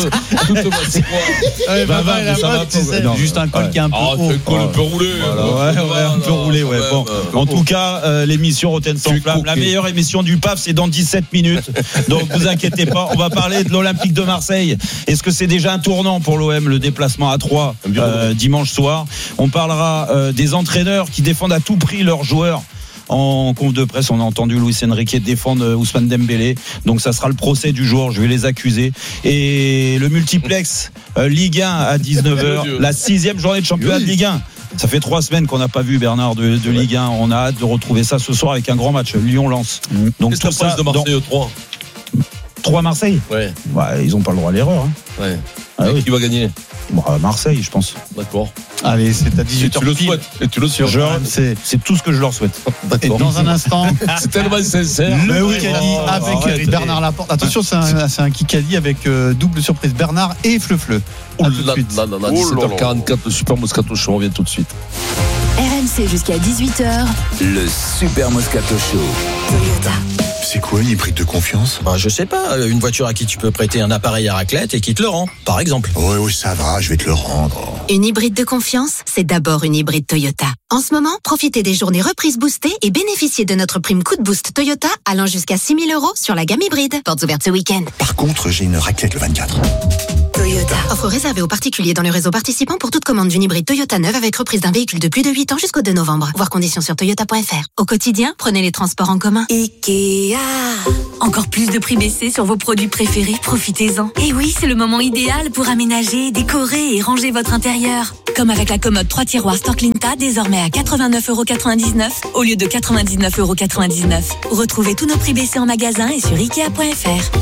F: Juste un col qui est un peu haut.
H: Un col un peu roulé.
N: Ouais, ouais, un peu roulé, ouais. Bon. En tout cas, euh, l'émission Rotten sans flamme, la meilleure émission du P A F, c'est dans dix-sept minutes. Donc, vous inquiétez pas, on va parler de l'Olympique de Marseille. Est-ce que c'est déjà un tournant pour l'O M, le déplacement à Troyes euh, dimanche soir? On parlera euh, des entraîneurs qui défendent à tout prix leurs joueurs. En conf de presse, on a entendu Luis Enrique défendre Ousmane Dembélé. Donc ça sera le procès du jour, je vais les accuser. Et le multiplex euh, Ligue un à dix-neuf heures, la sixième journée de championnat de Ligue un. Ça fait trois semaines qu'on n'a pas vu Bernard de, de Ligue un. On a hâte de retrouver ça ce soir avec un grand match. Lyon-Lens. Donc
H: Qu'est-ce que
N: tout
H: tu penses
N: ça
H: de Marseille
N: dans...
H: au trois
N: trois Marseille.
H: Ouais.
N: Ouais, ils n'ont pas le droit à l'erreur. Hein.
H: Ouais.
N: Ah, oui.
H: Qui va gagner?
N: Bon, Marseille, je pense.
H: D'accord.
F: Allez, c'est à dix-huit heures.
H: Tu le souhaites. Et tu le souhaites.
N: Je, c'est, c'est tout ce que je leur souhaite.
F: Et dans un instant,
H: c'est tellement sincère.
F: Le Kikadi oh, avec arrête, Bernard Laporte. Attention, c'est un, c'est un Kikadi avec euh, double surprise. Bernard et Fleu-Fleu.
H: Oh là là là là, dix-sept heures quarante-quatre, le Super Moscato Show, on revient tout de suite.
V: R M C jusqu'à dix-huit heures.
E: Le Super Moscato Show.
V: Toyota.
M: C'est quoi une hybride de confiance?
C: Bah, je sais pas, une voiture à qui tu peux prêter un appareil à raclette et qui te le rend, par exemple.
M: Oui, oui, ça va, je vais te le rendre.
V: Une hybride de confiance, c'est d'abord une hybride Toyota. En ce moment, profitez des journées reprises boostées et bénéficiez de notre prime coup de boost Toyota allant jusqu'à six mille euros sur la gamme hybride. Portes ouvertes ce week-end.
M: Par contre, j'ai une raclette le vingt-quatre.
V: Toyota. Offre réservée aux particuliers dans le réseau participant pour toute commande d'une hybride Toyota neuve avec reprise d'un véhicule de plus de huit ans jusqu'au deux novembre. Voir conditions sur toyota point f r. Au quotidien, prenez les transports en commun.
A: Ikea. Encore plus de prix baissés sur vos produits préférés, profitez-en. Et oui, c'est le moment idéal pour aménager, décorer et ranger votre intérieur. Comme avec la commode trois tiroirs Storklinta, désormais à quatre-vingt-neuf euros quatre-vingt-dix-neuf au lieu de quatre-vingt-dix-neuf euros quatre-vingt-dix-neuf. Retrouvez tous nos prix baissés en magasin et sur ikea point f r.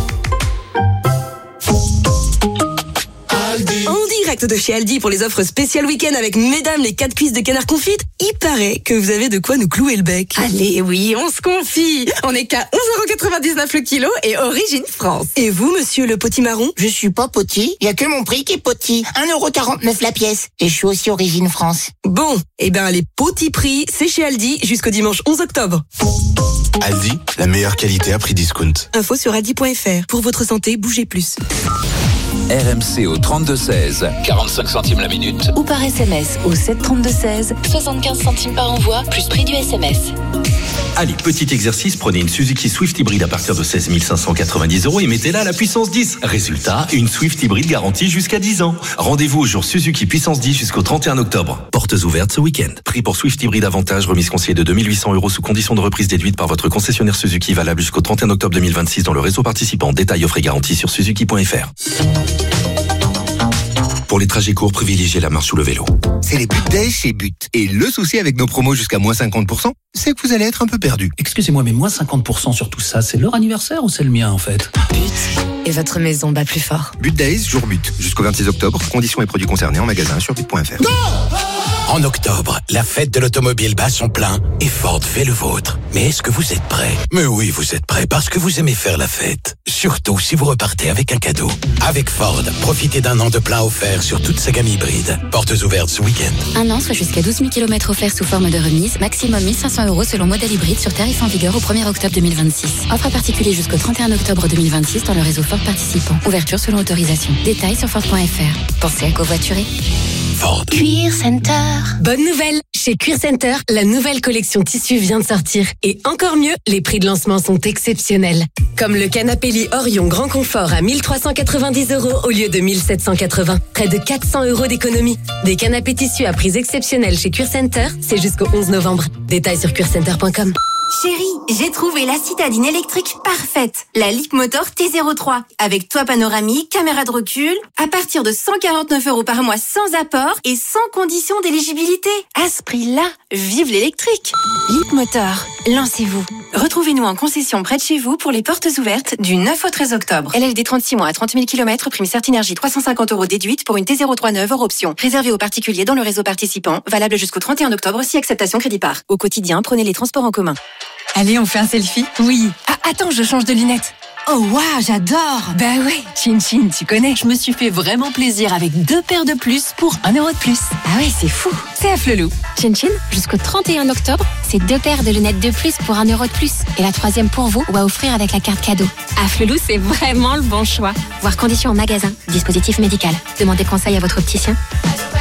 G: En direct de chez Aldi pour les offres spéciales week-end avec mesdames les quatre cuisses de canard confites, il paraît que vous avez de quoi nous clouer le bec.
J: Allez, oui, on se confie. On est qu'à onze euros quatre-vingt-dix-neuf le kilo et origine France.
G: Et vous, monsieur le potimarron?
O: Je suis pas poti, il y a que mon prix qui est poti. un euro quarante-neuf la pièce. Et je suis aussi origine France.
G: Bon, et ben les petits prix, c'est chez Aldi jusqu'au dimanche onze octobre.
M: Aldi, la meilleure qualité à prix discount.
G: Info sur aldi point f r. Pour votre santé, bougez plus.
E: R M C au trente-deux seize, quarante-cinq centimes la minute.
V: Ou par S M S au sept trente-deux seize, soixante-quinze centimes par envoi, plus prix du S M S.
P: Allez, petit exercice, prenez une Suzuki Swift hybride à partir de seize mille cinq cent quatre-vingt-dix euros et mettez-la à la puissance dix. Résultat, une Swift hybride garantie jusqu'à dix ans. Rendez-vous au jour Suzuki puissance dix jusqu'au trente et un octobre. Portes ouvertes ce week-end. Prix pour Swift hybride avantage, remise conseillée de deux mille huit cents euros sous condition de reprise déduite par votre concessionnaire Suzuki, valable jusqu'au trente et un octobre deux mille vingt-six dans le réseau participant. Détails offre et garantie sur suzuki point f r. Pour les trajets courts, privilégiez la marche ou le vélo.
Q: C'est les But Days chez But. Et le souci avec nos promos jusqu'à moins cinquante pour cent, c'est que vous allez être un peu perdu.
R: Excusez-moi, mais moins cinquante pour cent sur tout ça, c'est leur anniversaire ou c'est le mien en fait?
V: But. Et votre maison bat plus fort.
Q: But Days, jour but. Jusqu'au vingt-six octobre. Conditions et produits concernés en magasin sur but point f r.
D: En octobre, la fête de l'automobile bat son plein et Ford fait le vôtre. Mais est-ce que vous êtes prêts? Mais oui, vous êtes prêts parce que vous aimez faire la fête. Surtout si vous repartez avec un cadeau. Avec Ford, profitez d'un an de plein offert sur toute sa gamme hybride. Portes ouvertes ce week-end.
V: Un an, soit jusqu'à douze mille kilomètres offerts sous forme de remise. Maximum mille cinq cents euros selon modèle hybride sur tarif en vigueur au premier octobre deux mille vingt-six. Offre à particulier jusqu'au trente et un octobre deux mille vingt-six dans le réseau Ford participant. Ouverture selon autorisation. Détails sur Ford point f r. Pensez à covoiturer.
D: Ford.
A: Cuir Center. Bonne nouvelle, chez Cuir Center, la nouvelle collection tissu vient de sortir. Et encore mieux, les prix de lancement sont exceptionnels. Comme le canapé lit Orion Grand Confort à mille trois cent quatre-vingt-dix euros au lieu de mille sept cent quatre-vingts. Près de quatre cents euros d'économie. Des canapés tissus à prix exceptionnels chez Cuir Center, c'est jusqu'au onze novembre. Détails sur cuir center point com.
Y: Chérie, j'ai trouvé la citadine électrique parfaite. La Leapmotor T zéro trois. Avec toit panoramique, caméra de recul, à partir de cent quarante-neuf euros par mois sans apport et sans condition d'éligibilité. À ce prix-là, vive l'électrique. Leapmotor, lancez-vous. Retrouvez-nous en concession près de chez vous pour les portes ouvertes du neuf au treize octobre. L L D trente-six mois à trente mille kilomètres, prime Certinergie trois cent cinquante euros déduite pour une T zéro trois neuve hors option. Réservé aux particuliers dans le réseau participant, valable jusqu'au trente et un octobre si acceptation crédit par. Au quotidien, prenez les transports en commun.
J: Allez, on fait un selfie? Oui. Ah, attends, je change de lunettes. Oh waouh, j'adore. Bah ouais, Chin Chin, tu connais. Je me suis fait vraiment plaisir avec deux paires de plus pour un euro de plus.
V: Ah ouais, c'est fou.
J: C'est à Flelou.
V: Chin Chin, jusqu'au trente et un octobre, c'est deux paires de lunettes de plus pour un euro de plus. Et la troisième pour vous ou à offrir avec la carte cadeau.
J: À Flelou, c'est vraiment le bon choix.
V: Voir conditions en magasin. Dispositif médical. Demandez conseil à votre opticien.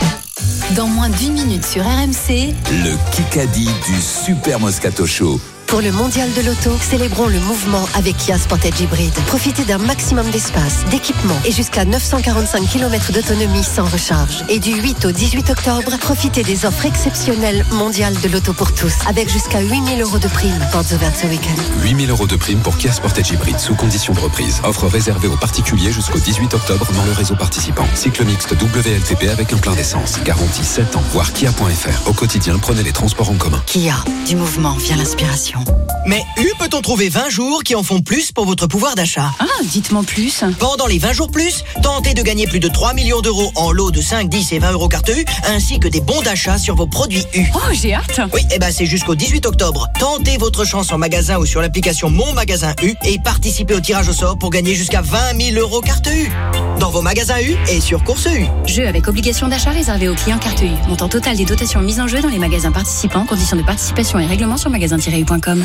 V: Dans moins d'une minute sur R M C,
E: le Kikadi du Super Moscato Show.
B: Pour le mondial de l'auto, célébrons le mouvement avec Kia Sportage Hybrid. Profitez d'un maximum d'espace, d'équipement et jusqu'à neuf cent quarante-cinq kilomètres d'autonomie sans recharge. Et du huit au dix-huit octobre, profitez des offres exceptionnelles mondiales de l'auto pour tous, avec jusqu'à huit mille euros de prime. Portes ouvertes ce week-end.
U: huit mille euros de prime pour Kia Sportage Hybrid sous condition de reprise. Offre réservée aux particuliers jusqu'au dix-huit octobre dans le réseau participant. Cycle mixte W L T P avec un plein d'essence. Garantie sept ans. Voir kia point f r. Au quotidien, prenez les transports en commun.
B: Kia, du mouvement vient l'inspiration.
S: Mais U peut-on trouver vingt jours qui en font plus pour votre pouvoir d'achat?
J: Ah, dites-moi plus.
S: Pendant les vingt jours plus, tentez de gagner plus de trois millions d'euros en lots de cinq, dix et vingt euros carte U, ainsi que des bons d'achat sur vos produits U.
J: Oh, j'ai hâte.
S: Oui, et ben c'est jusqu'au dix-huit octobre. Tentez votre chance en magasin ou sur l'application Mon Magasin U et participez au tirage au sort pour gagner jusqu'à vingt mille euros carte U. Dans vos magasins U et sur Course U.
V: Jeu avec obligation d'achat réservé aux clients carte U. Montant total des dotations mises en jeu dans les magasins participants. Conditions de participation et règlements sur magasin tiret u point com.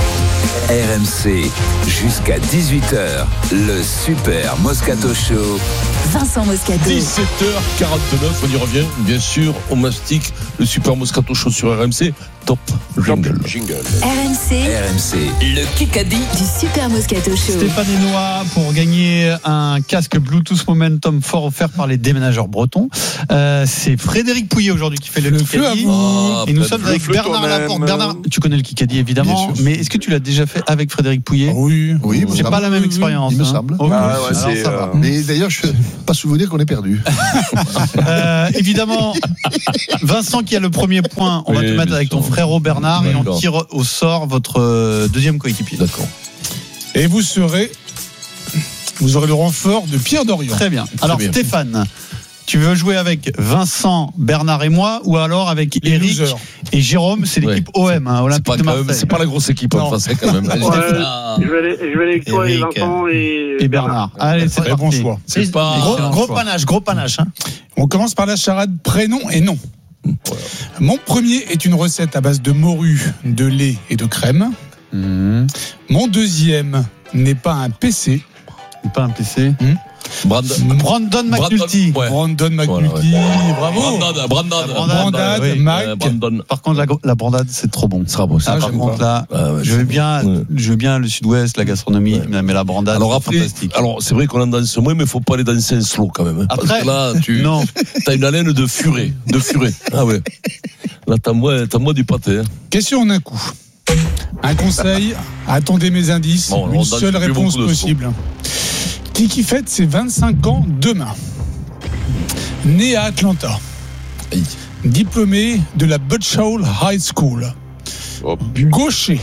E: R M C, jusqu'à dix-huit heures, le Super Moscato Show.
V: Vincent Moscato.
H: dix-sept heures quarante-neuf, on y revient, bien sûr, on mastique le Super Moscato Show sur R M C. Top jingle.
I: jingle.
V: R M C.
E: R M C,
V: Le Kikadi du Super Moscato Show.
F: Stéphane Hénois pour gagner un casque Bluetooth Momentum fort offert par les déménageurs bretons. Euh, c'est Frédéric Pouillet aujourd'hui qui fait le, le Kikadi.
H: Ah,
F: et nous sommes avec Bernard Laporte. Bernard, tu connais le Kikadi évidemment, mais est-ce que tu l'as déjà fait avec Frédéric Pouillet?
L: Oui, oui.
F: C'est pas la même expérience.
L: Il me
F: hein.
L: semble.
F: Oh,
L: ah,
F: oui,
L: ouais, c'est, ça
F: euh...
L: va. Mais d'ailleurs, je ne pas souvenir qu'on est perdu.
F: euh, évidemment, Vincent qui a le premier point, on oui, va te mettre avec ton frérot Bernard et on tire au sort votre deuxième coéquipier.
H: D'accord.
T: Et vous serez, vous aurez le renfort de Pierre Dorian.
F: Très bien. Alors Très bien. Stéphane, tu veux jouer avec Vincent, Bernard et moi, ou alors avec les Eric losers. Et Jérôme? C'est l'équipe ouais. O M, hein, Olympique de Marseille.
H: C'est pas la grosse équipe en français quand même.
W: Ouais, je, vais aller, je vais aller avec toi Eric, et Vincent et,
F: et Bernard. Allez, c'est
T: très bon choix.
K: C'est
T: c'est
K: pas gros, gros panache, gros panache. Hein.
T: On commence par la charade prénom et nom. Ouais. Mon premier est une recette à base de morue, de lait et de crème. Mmh. Mon deuxième n'est pas un P C.
F: Pas un P C. Mmh.
H: Brandon,
F: Brandon McNulty.
T: Ouais. Brandon McNulty. Voilà, ouais. Bravo.
H: Brandon, Brandon,
T: Brandade, oui. Mac.
H: Euh, Brandon.
F: Par contre, la, la brandade, c'est trop bon.
H: Ça sera bon.
F: Ah, par contre, là, ah, ouais, je veux bien, ouais. je veux bien le Sud-Ouest, la gastronomie, ouais. mais la brandade,
H: alors
F: c'est
H: après,
F: fantastique.
H: Alors, c'est vrai qu'on en danse moins, mais il faut pas aller danser un slow quand même. Hein,
F: après,
H: parce que là, tu,
F: non.
H: t'as une haleine de furet, de furet. Ah ouais. Là, t'as moins, t'as moins du pâté. Hein.
T: Question en un coup. Un conseil, attendez mes indices, bon, une seule réponse possible. Qui fête ses vingt-cinq ans demain. Né à Atlanta. Aïe. Diplômé de la Butchall High School. Oh. Gaucher.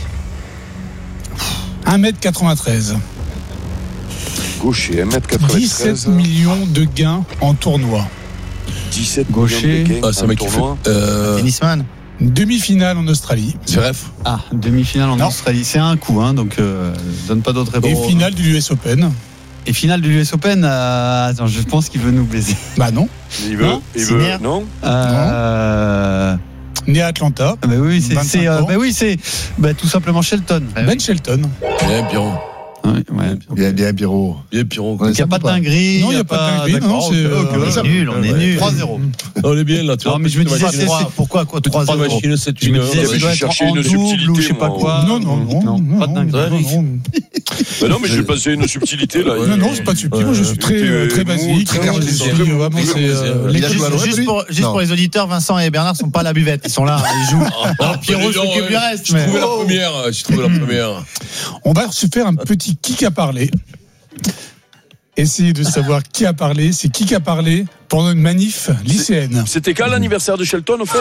T: un mètre quatre-vingt-treize.
I: Gaucher, un mètre quatre-vingt-treize.
T: dix-sept millions de gains en tournoi.
I: dix-sept
F: Gaucher.
I: millions de gains
H: ah, c'est en mec tournoi. Qui fait, euh...
K: Tennisman.
T: Demi-finale en Australie.
H: C'est ref.
F: Ah, demi-finale en non. Australie. C'est un coup, hein, donc euh, donne pas d'autres réponses.
T: Et finale du U S Open.
F: Et finale de l'U S Open, euh, attends, je pense qu'il veut nous baiser.
T: Bah non.
I: Il veut, non il veut, non,
T: euh... non. Né à Atlanta.
F: Bah oui, c'est, c'est, euh, bah oui, c'est bah, tout simplement Shelton.
T: Ben oui. Shelton.
H: Bien, Pierrot.
F: Ouais, ouais.
L: Bien, bien, Pierrot.
H: Bien, Pierrot.
F: Il n'y a pas de dinguerie.
T: Non, il n'y a pas de dinguerie. Non, c'est,
K: euh, okay, on est nul, on est nul.
F: trois zéro.
H: On est bien là. Tu
F: non, mais je me disais, c'est,
K: c'est, pourquoi quoi trois zéro?
H: Machine, c'est une.
F: Je dois être en double ou je sais pas quoi.
T: Non, non, non.
F: Pas de dinguerie.
I: Non, mais j'ai passé une subtilité là.
T: Non, non, c'est pas de subtilité. Moi, je suis très, très basique. Très cartésien.
K: Juste pour, juste pour les auditeurs, Vincent et Bernard sont pas à la buvette. Ils sont là, ils jouent. Pierrot s'occupe du reste.
H: J'ai trouvé la première. J'ai trouvé la première.
T: On va se faire un petit qui a parlé. Essayez de savoir qui a parlé. C'est qui qui a parlé pendant une manif lycéenne.
I: C'était quand l'anniversaire de Shelton au fait?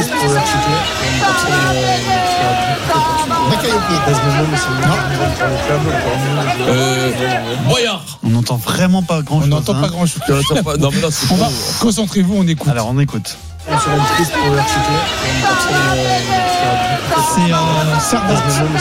H: Euh, Boyard.
F: On n'entend vraiment pas grand chose.
T: On n'entend hein. pas grand chose.
H: Non, mais là, c'est
T: on va, concentrez-vous, on écoute.
F: Alors on écoute.
W: C'est
T: euh, Sardin.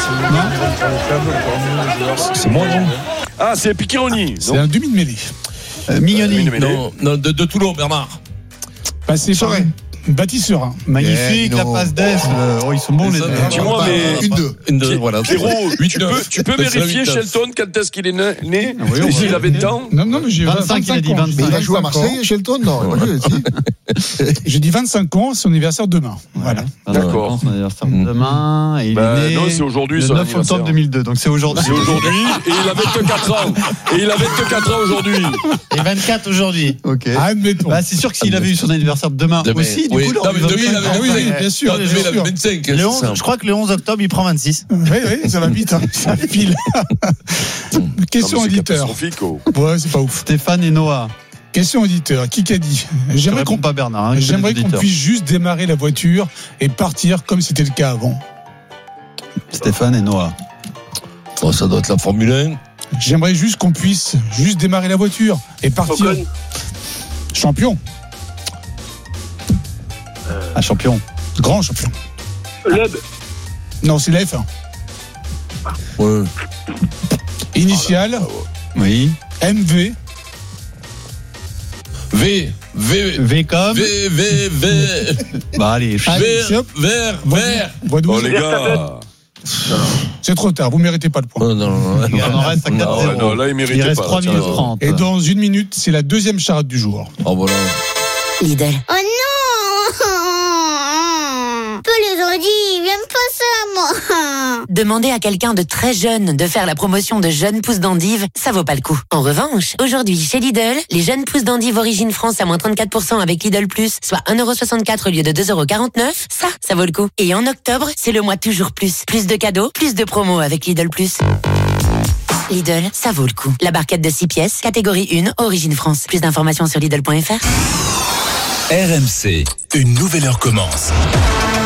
H: C'est moi, non?
I: Ah, c'est Picchironi.
T: C'est un demi de mêlée.
F: Euh, Mignoni.
H: Non, non de, de Toulon, Bernard.
T: Passé par, Baptiste Serin.
F: Magnifique, la passe d'Est. Oh, ils sont bons, les deux.
I: Dis-moi, mais.
L: Une deux.
H: Une deux, voilà.
I: Pierrot, tu peux, tu peux vérifier Shelton quand est-ce qu'il est né, né
F: Oui, on
I: s'il
F: va-
I: avait vingt ans?
T: Non, non, mais j'ai
F: vingt-cinq, il a dit
T: ans.
F: vingt-cinq.
L: Mais il a joué à Marseille, Shelton? Non, il a pas joué, si.
T: J'ai dit vingt-cinq ans, son anniversaire demain. Voilà.
I: D'accord.
F: Son anniversaire demain. Et il
I: Bah,
F: est né
I: non, c'est aujourd'hui,
F: le
I: son
F: neuf
I: anniversaire.
F: octobre deux mille deux. Donc c'est aujourd'hui.
I: C'est aujourd'hui, et il a vingt-quatre ans. Et il a vingt-quatre ans aujourd'hui.
K: Et vingt-quatre aujourd'hui.
F: Ok.
T: Admettons.
F: Bah, c'est sûr que s'il avait eu son anniversaire demain
H: Demain,
F: aussi, du
H: oui.
F: coup, il
H: Non,
F: aurait
H: mais
F: eu
H: demain, il avait-
F: vingt-cinq ans.
T: oui, oui, bien sûr.
H: Non,
T: bien
H: demain, il avait
T: sûr.
H: vingt-cinq.
K: Le
H: c'est
K: onze,
H: simple.
K: je crois que le onze octobre, il prend vingt-six.
T: Oui, oui, ça va vite, hein. Ça file. Question
I: Non, mais c'est
T: auditeur.
I: catastrophique, oh.
T: Ouais, c'est pas ouf.
F: Stéphane et Noah.
T: Question auditeur. Qui qu'a dit?
F: Je
T: J'aimerais
F: réponds
T: qu'on
F: pas Bernard. hein, que
T: J'aimerais
F: les
T: qu'on
F: auditeurs.
T: puisse juste démarrer la voiture et partir comme c'était le cas avant.
F: Stéphane et Noah.
H: Oh, ça doit être la Formule un.
T: J'aimerais juste qu'on puisse juste démarrer la voiture et partir.
W: Ocon.
T: Champion.
F: Un champion.
T: Grand champion.
W: Loeb.
T: Non, c'est la F un.
H: Ouais.
T: Initial.
F: Oui.
T: M V.
H: V. V.
F: V comme.
H: V. V. V.
F: Bah allez.
T: Allez,
H: Vert.
T: hop.
H: Vert. Vert.
T: Voix
I: Oh,
T: douze.
I: les gars.
T: C'est trop tard, vous méritez pas le point.
H: Oh, non, non, non.
F: On en reste à
H: Non,
F: quatre
I: ouais,
F: zéro.
I: non, là, il méritait
F: Il reste
I: pas,
F: trois
I: là,
F: minutes
I: tiens.
F: trente.
T: Et dans une minute, c'est la deuxième charrette du jour.
H: Oh, voilà.
V: Lidl.
C: Oh non Peu les aurait dit, il aime pas ça, moi.
V: Demander à quelqu'un de très jeune de faire la promotion de jeunes pousses d'endive, ça vaut pas le coup. En revanche, aujourd'hui chez Lidl, les jeunes pousses d'endive origine France à moins trente-quatre pour cent avec Lidl Plus, soit un euro soixante-quatre au lieu de deux euros quarante-neuf, ça, ça vaut le coup. Et en octobre, c'est le mois toujours plus. Plus de cadeaux, plus de promos avec Lidl Plus. Lidl, ça vaut le coup. La barquette de six pièces, catégorie un, origine France. Plus d'informations sur Lidl point F R.
M: R M C, une nouvelle heure commence.